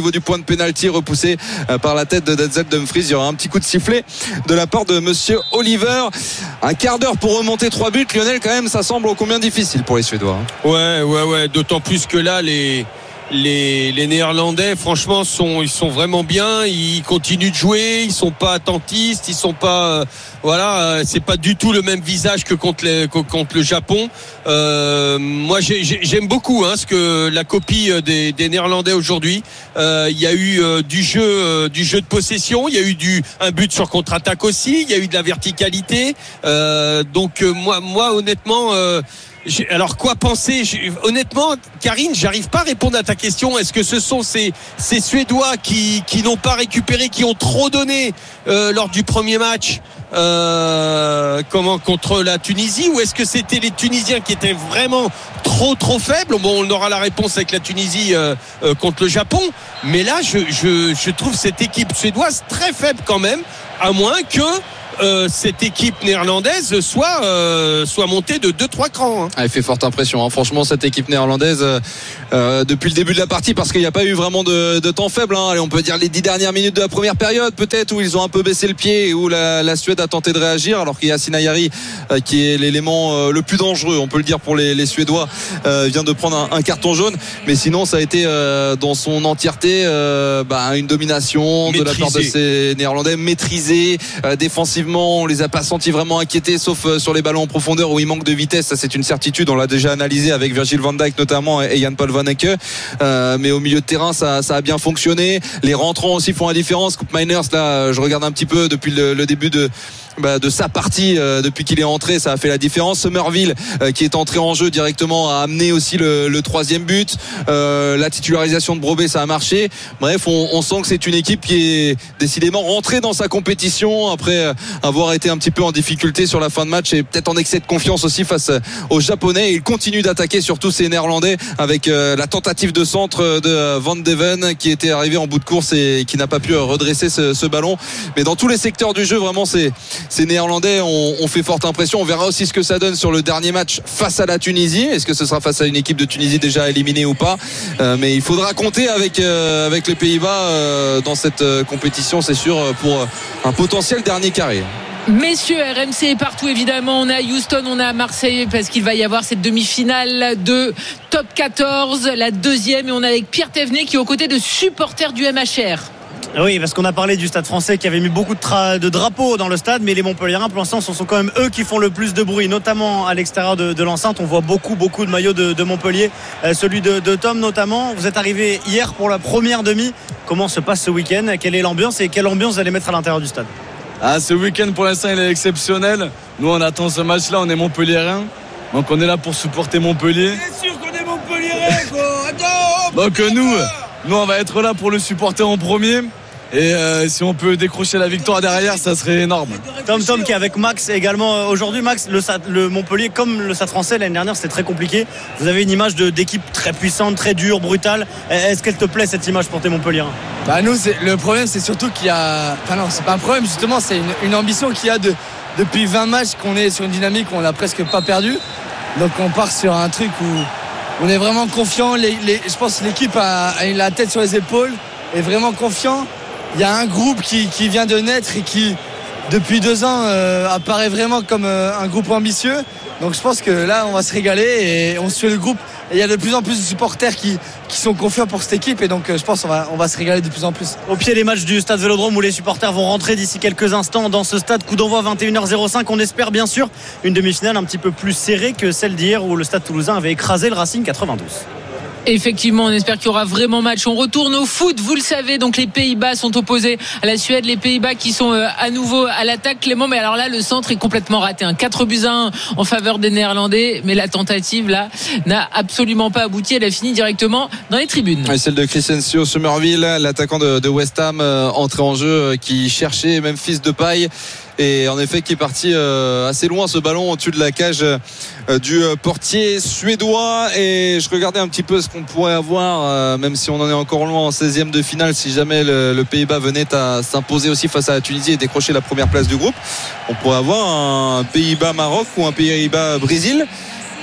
penalty repoussé par la tête de Denzel Dumfries. Il y aura un petit coup de sifflet de la part de monsieur Oliver. Un quart d'heure pour remonter trois buts, Lionel, quand même ça semble ô combien difficile pour les Suédois. Ouais ouais ouais, d'autant plus que là les Les, les Néerlandais, franchement, sont, ils sont vraiment bien. Ils continuent de jouer. Ils sont pas attentistes. Ils sont pas, euh, voilà, euh, c'est pas du tout le même visage que contre, les, que contre le Japon. Euh, moi, j'ai, j'ai, j'aime beaucoup hein, ce que la copie des, des Néerlandais aujourd'hui. Euh, il y a eu euh, du jeu, euh, du jeu de possession. Il y a eu du un but sur contre-attaque aussi. Il y a eu de la verticalité. Euh, donc euh, moi, moi, honnêtement. Euh, J'ai, alors quoi penser J'ai, honnêtement, Karine, j'arrive pas à répondre à ta question. Est-ce que ce sont ces, ces Suédois qui, qui n'ont pas récupéré, qui ont trop donné euh, lors du premier match euh, comment, contre la Tunisie, ou est-ce que c'était les Tunisiens qui étaient vraiment trop trop faibles? Bon, on aura la réponse avec la Tunisie euh, euh, contre le Japon, mais là je, je, je trouve cette équipe suédoise très faible quand même, à moins que Euh, cette équipe néerlandaise soit euh, soit montée de deux trois crans hein. Ah, elle fait forte impression hein. Franchement cette équipe néerlandaise euh, depuis le début de la partie, parce qu'il n'y a pas eu vraiment de, de temps faible hein. Allez, on peut dire les dix dernières minutes de la première période peut-être, où ils ont un peu baissé le pied et où la, la Suède a tenté de réagir, alors qu'il y a Sinayari euh, qui est l'élément euh, le plus dangereux, on peut le dire, pour les, les Suédois, euh, vient de prendre un, un carton jaune, mais sinon ça a été euh, dans son entièreté euh, bah, une domination maîtrisé de la part de ces Néerlandais, maîtrisée euh, défensivement. On les a pas sentis vraiment inquiétés, sauf sur les ballons en profondeur où il manque de vitesse. Ça, c'est une certitude. On l'a déjà analysé avec Virgil van Dijk notamment et Jan-Paul Van Hecke. Euh, mais au milieu de terrain, ça, ça a bien fonctionné. Les rentrants aussi font la différence. Koop Meiners, là, je regarde un petit peu depuis le, le début de Bah, de sa partie euh, depuis qu'il est entré, ça a fait la différence. Somerville euh, qui est entré en jeu directement a amené aussi le, le troisième but. Euh, la titularisation de Brobé, ça a marché. Bref, on, on sent que c'est une équipe qui est décidément rentrée dans sa compétition après avoir été un petit peu en difficulté sur la fin de match et peut-être en excès de confiance aussi face aux Japonais. Ils continuent d'attaquer, surtout ces Néerlandais, avec euh, la tentative de centre de Van Deven qui était arrivé en bout de course et qui n'a pas pu redresser ce, ce ballon. Mais dans tous les secteurs du jeu, vraiment, c'est ces Néerlandais ont, ont fait forte impression. On verra aussi ce que ça donne sur le dernier match face à la Tunisie. Est-ce que ce sera face à une équipe de Tunisie déjà éliminée ou pas? euh, Mais il faudra compter avec, euh, avec les Pays-Bas euh, dans cette euh, compétition, c'est sûr, pour un potentiel dernier carré. Messieurs, R M C est partout évidemment. On est à Houston, on est à Marseille, parce qu'il va y avoir cette demi-finale de top quatorze, la deuxième, et on est avec Pierre Thévenet qui est aux côtés de supporters du M H R. Oui, parce qu'on a parlé du Stade Français qui avait mis beaucoup de, tra- de drapeaux dans le stade, mais les Montpelliérains, pour l'instant, ce sont quand même eux qui font le plus de bruit, notamment à l'extérieur de, de l'enceinte. On voit beaucoup, beaucoup de maillots de, de Montpellier, euh, celui de, de Tom notamment. Vous êtes arrivé hier pour la première demi. Comment se passe ce week-end? Quelle est l'ambiance et quelle ambiance vous allez mettre à l'intérieur du stade? Ah, ce week-end pour l'instant il est exceptionnel. Nous on attend ce match-là, on est Montpelliérains, donc on est là pour supporter Montpellier. C'est sûr qu'on est Montpelliérains, quoi. Attends, donc nous, nous on va être là pour le supporter en premier. Et euh, si on peut décrocher la victoire derrière, ça serait énorme. Tom Tom qui est avec Max également aujourd'hui. Max, le, le Montpellier comme le Stade Français l'année dernière, c'était très compliqué. Vous avez une image de, d'équipe très puissante, très dure, brutale. Est-ce qu'elle te plaît cette image pour tes Montpelliérains? Bah nous, c'est, le problème c'est surtout qu'il y a... Enfin non, c'est pas un problème justement, c'est une, une ambition qu'il y a de, depuis vingt matchs qu'on est sur une dynamique où on n'a presque pas perdu. Donc on part sur un truc où on est vraiment confiant. Les, les, je pense que l'équipe a, a la tête sur les épaules, est vraiment confiant. Il y a un groupe qui, qui vient de naître et qui, depuis deux ans, euh, apparaît vraiment comme euh, un groupe ambitieux. Donc je pense que là, on va se régaler et on suit le groupe. Et il y a de plus en plus de supporters qui, qui sont confiants pour cette équipe. Et donc euh, je pense qu'on va, on va se régaler de plus en plus. Au pied des matchs du Stade Vélodrome où les supporters vont rentrer d'ici quelques instants dans ce stade. Coup d'envoi vingt et une heures zéro cinq. On espère bien sûr une demi-finale un petit peu plus serrée que celle d'hier où le Stade Toulousain avait écrasé le Racing quatre-vingt-douze. Effectivement, on espère qu'il y aura vraiment match. On retourne au foot, vous le savez, donc les Pays-Bas sont opposés à la Suède, les Pays-Bas qui sont euh, à nouveau à l'attaque. Clément, mais alors là le centre est complètement raté, hein. quatre buts à un en faveur des Néerlandais, mais la tentative là n'a absolument pas abouti. Elle a fini directement dans les tribunes. Et celle de Crescencio Somerville, l'attaquant de, de West Ham, euh, entré en jeu, euh, qui cherchait Memphis Depay. Et en effet qui est parti euh, assez loin, ce ballon au-dessus de la cage euh, du euh, portier suédois. Et je regardais un petit peu ce qu'on pourrait avoir, euh, même si on en est encore loin en seizième de finale, si jamais le, le Pays-Bas venait à s'imposer aussi face à la Tunisie et décrocher la première place du groupe. On pourrait avoir un Pays-Bas Maroc ou un Pays-Bas Brésil.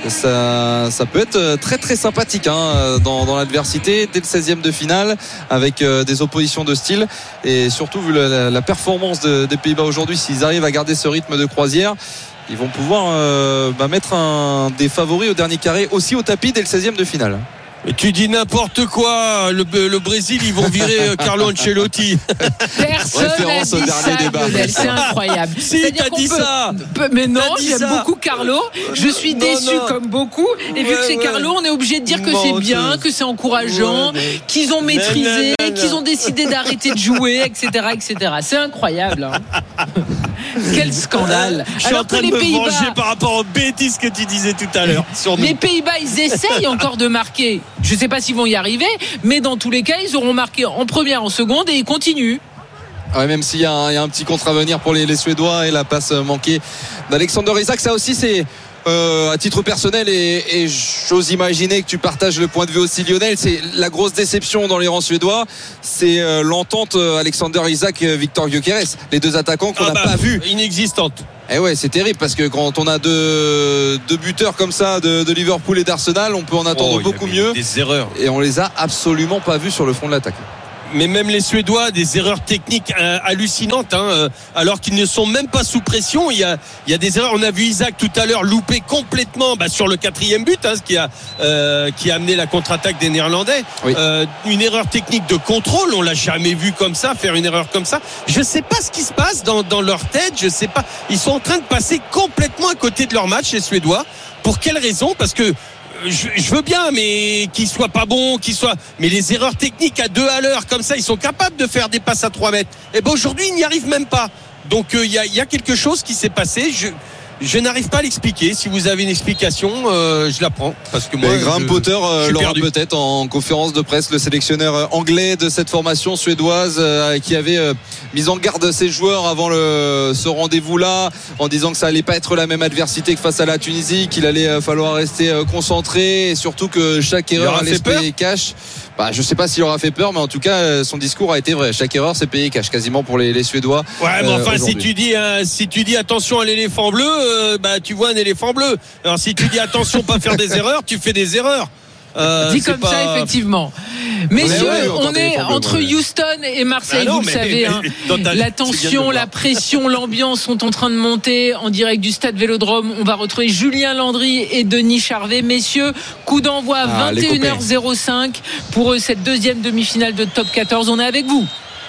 Ça, ça peut être très très sympathique hein, dans, dans l'adversité dès le seizième de finale avec euh, des oppositions de style et surtout vu la, la performance de, des Pays-Bas aujourd'hui, s'ils arrivent à garder ce rythme de croisière, ils vont pouvoir euh, bah, mettre un, des favoris au dernier carré aussi au tapis dès le seizième de finale. Et tu dis n'importe quoi. Le, le Brésil, ils vont virer Carlo Ancelotti. Personne n'a dit ça, Lionel, c'est incroyable. Si, t'as dit peut, ça. Peut, mais non, j'aime ça. beaucoup Carlo. Je suis déçu non, non. comme beaucoup. Et ouais, vu que c'est ouais. Carlo, on est obligé de dire que c'est bien, que c'est encourageant, ouais, qu'ils ont maîtrisé, non, non, non, qu'ils ont décidé d'arrêter de jouer, et cetera, et cetera. C'est incroyable. Hein. Quel scandale. Je suis Alors en train que les de me Pays-Bas, venger par rapport aux bêtises que tu disais tout à l'heure. Sur les Pays-Bas, ils essayent encore de marquer. Je ne sais pas s'ils vont y arriver, mais dans tous les cas, ils auront marqué en première, en seconde et ils continuent. Ouais, même s'il y a, un, il y a un petit contre à venir pour les, les Suédois et la passe manquée d'Alexander Isak, ça aussi c'est euh, à titre personnel et, et j'ose imaginer que tu partages le point de vue aussi, Lionel. C'est la grosse déception dans les rangs suédois, c'est euh, l'entente Alexander Isak Victor Gyökeres, les deux attaquants qu'on n'a ah bah, pas vus. Inexistante. Eh ouais, c'est terrible parce que quand on a deux, deux buteurs comme ça de, de Liverpool et d'Arsenal, on peut en attendre oh, beaucoup mieux. Des erreurs. Et on les a absolument pas vus sur le front de l'attaque. Mais même les Suédois, des erreurs techniques euh, hallucinantes, hein, euh, alors qu'ils ne sont même pas sous pression. Il y a, il y a des erreurs. On a vu Isaac tout à l'heure louper complètement bah, sur le quatrième but, hein, ce qui a, euh, qui a amené la contre-attaque des Néerlandais. Oui. Euh, une erreur technique de contrôle, on l'a jamais vu comme ça, faire une erreur comme ça. Je sais pas ce qui se passe dans, dans leur tête. Je sais pas. Ils sont en train de passer complètement à côté de leur match, les Suédois. Pour quelle raison ? Parce que Je, je veux bien, mais qu'ils soient pas bons, qu'ils soient. Mais les erreurs techniques à deux à l'heure, comme ça, ils sont capables de faire des passes à trois mètres. Et ben aujourd'hui, ils n'y arrivent même pas. Donc il euh, y, a, y a quelque chose qui s'est passé. Je, je n'arrive pas à l'expliquer. Si vous avez une explication, euh, je la prends. Parce que moi, et Graham je, Potter euh, l'aura perdu. peut-être en conférence de presse, le sélectionneur anglais de cette formation suédoise euh, qui avait euh, mis en garde ses joueurs avant le, ce rendez-vous-là, en disant que ça allait pas être la même adversité que face à la Tunisie, qu'il allait euh, falloir rester euh, concentré et surtout que chaque erreur allait se payer cash. Bah, je sais pas s'il aura fait peur, mais en tout cas, son discours a été vrai. Chaque erreur, c'est payé cash quasiment pour les, les Suédois. Ouais, mais enfin, euh, si tu dis, euh, si tu dis attention à l'éléphant bleu, euh, bah, tu vois un éléphant bleu. Alors, si tu dis attention, pas faire des erreurs, tu fais des erreurs. Euh, Dit comme pas... ça, effectivement. Messieurs, ouais, ouais, on est entre bleu, Houston et Marseille, ah non, vous le savez. Hein. Ta... La tension, la pression, l'ambiance sont en train de monter en direct du stade Vélodrome. On va retrouver Julien Landry et Denis Charvet. Messieurs, coup d'envoi à ah, vingt et une heures cinq pour cette deuxième demi-finale de Top quatorze. On est avec vous.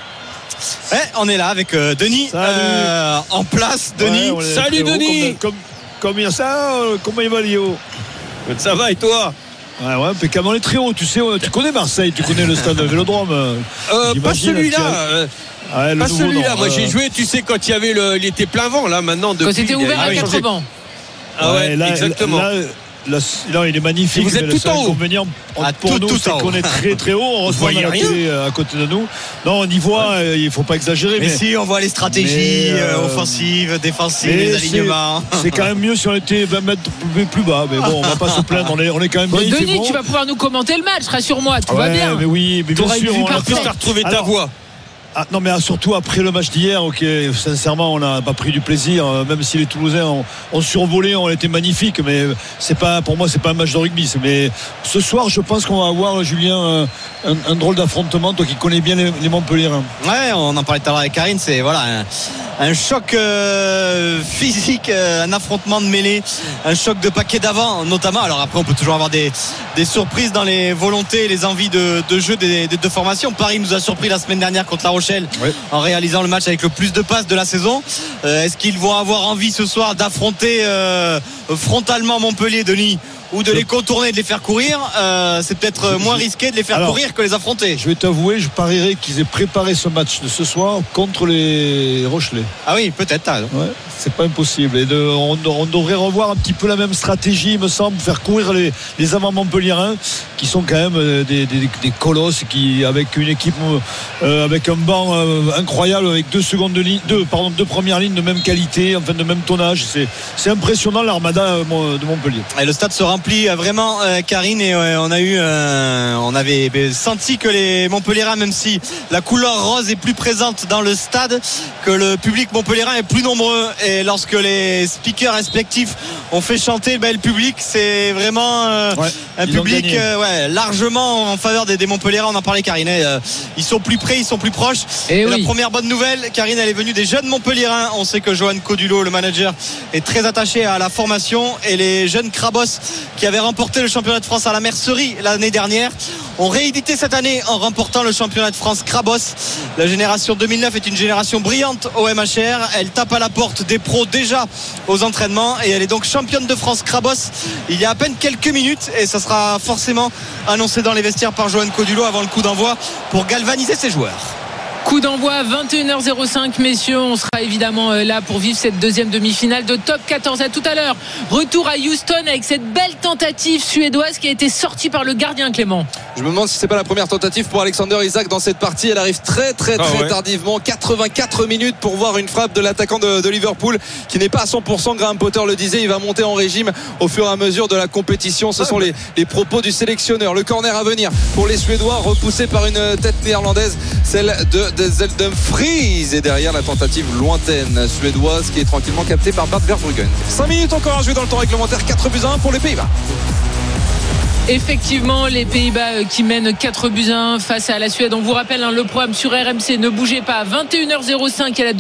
Ouais, on est là avec euh, Denis euh, en place. Denis, ouais, salut Denis. Comme, comme, comme ça, euh, comment il va Léo? Ça va et toi? Ouais, ouais, impeccable. On est très haut, tu sais, tu connais Marseille, tu connais le stade de Vélodrome. Euh, pas celui-là. Euh, ouais, pas celui-là. Non, Moi, euh... j'ai joué, tu sais, quand il y avait le, il était plein vent, là, maintenant. Quand c'était ouvert à quatre vents. Ah ouais, ouais là, exactement. Là, là, là, il est magnifique. Et vous êtes mais tout en haut. Ah, pour tout, nous, tout c'est qu'on est très très haut. On voit la télé à côté de nous. Non, on y voit. Ouais. Il faut pas exagérer. Mais, mais si, on voit les stratégies mais, euh, offensives, défensives, les alignements. C'est, c'est quand même mieux si on était vingt mètres plus bas. Mais bon, on va pas se plaindre. On est, on est quand même bien. Denis, bon. Tu vas pouvoir nous commenter le match. Rassure-moi, tout ouais, va bien. Mais oui, mais bien sûr, on a pu retrouver ta voix. Ah, non mais surtout après le match d'hier, ok, sincèrement on n'a pas pris du plaisir, même si les Toulousains ont, ont survolé, ont été magnifiques, mais c'est pas, pour moi c'est pas un match de rugby. Mais ce soir je pense qu'on va avoir, Julien, un, un drôle d'affrontement, toi qui connais bien les, les Montpelliérains. Ouais, on en parlait tout à l'heure avec Karine, c'est voilà un, un choc euh, physique, un affrontement de mêlée, un choc de paquet d'avant notamment. Alors après on peut toujours avoir des, des surprises dans les volontés, les envies de, de jeu des, des deux formations. Paris nous a surpris la semaine dernière contre La Rochelle. Oui. En réalisant le match avec le plus de passes de la saison. Euh, est-ce qu'ils vont avoir envie ce soir d'affronter euh, frontalement Montpellier, Denis, ou de je... les contourner et de les faire courir? euh, C'est peut-être je... moins risqué de les faire Alors, courir que les affronter. Je vais t'avouer, je parierais qu'ils aient préparé ce match de ce soir contre les Rochelais. Ah oui, peut-être. Ah, ouais, c'est pas impossible. Et de, on, on devrait revoir un petit peu la même stratégie, il me semble, faire courir les, les avant Montpelliérains qui sont quand même des, des, des colosses, qui avec une équipe euh, avec un banc euh, incroyable, avec deux secondes de ligne, deux pardon, deux premières lignes de même qualité, enfin de même tonnage. C'est, c'est impressionnant l'armada de Montpellier. Et le stade se remplit rempli vraiment euh, Karine et euh, on a eu euh, on avait senti que les Montpelliérains, même si la couleur rose est plus présente dans le stade, que le public montpelliérain est plus nombreux et lorsque les speakers respectifs ont fait chanter ben, le public, c'est vraiment euh, ouais, un public euh, ouais, largement en faveur des, des Montpelliérains. On en parlait Karine, euh, ils sont plus près, ils sont plus proches et, et oui. La première bonne nouvelle, Karine, elle est venue des jeunes Montpelliérains. On sait que Johan Codulot, le manager, est très attaché à la formation et les jeunes Crabos qui avaient remporté le championnat de France à la Mercerie l'année dernière ont réédité cette année en remportant le championnat de France Crabos. La génération deux mille neuf est une génération brillante au M H R. Elle tape à la porte des pros déjà aux entraînements et elle est donc championne de France Crabos il y a à peine quelques minutes et ça sera forcément annoncé dans les vestiaires par Johan Codulot avant le coup d'envoi pour galvaniser ses joueurs. Coup d'envoi vingt et une heures cinq, messieurs. On sera évidemment là pour vivre cette deuxième demi-finale de top quatorze. À tout à l'heure. Retour à Houston avec cette belle tentative suédoise qui a été sortie par le gardien, Clément. Je me demande si c'est pas la première tentative pour Alexander Isak dans cette partie. Elle arrive très très très ah ouais. tardivement. quatre-vingt-quatre minutes pour voir une frappe de l'attaquant de, de Liverpool qui n'est pas à cent pour cent. Graham Potter le disait, il va monter en régime au fur et à mesure de la compétition. Ce sont les, les propos du sélectionneur. Le corner à venir pour les Suédois, repoussé par une tête néerlandaise, celle de de Zeldumfries, et derrière la tentative lointaine suédoise qui est tranquillement captée par Bart Verbruggen. cinq minutes encore à jouer dans le temps réglementaire, quatre buts à un pour les Pays-Bas. Effectivement, les Pays-Bas qui mènent quatre buts à un face à la Suède. On vous rappelle hein, le programme sur R M C, ne bougez pas. vingt et une heures cinq à la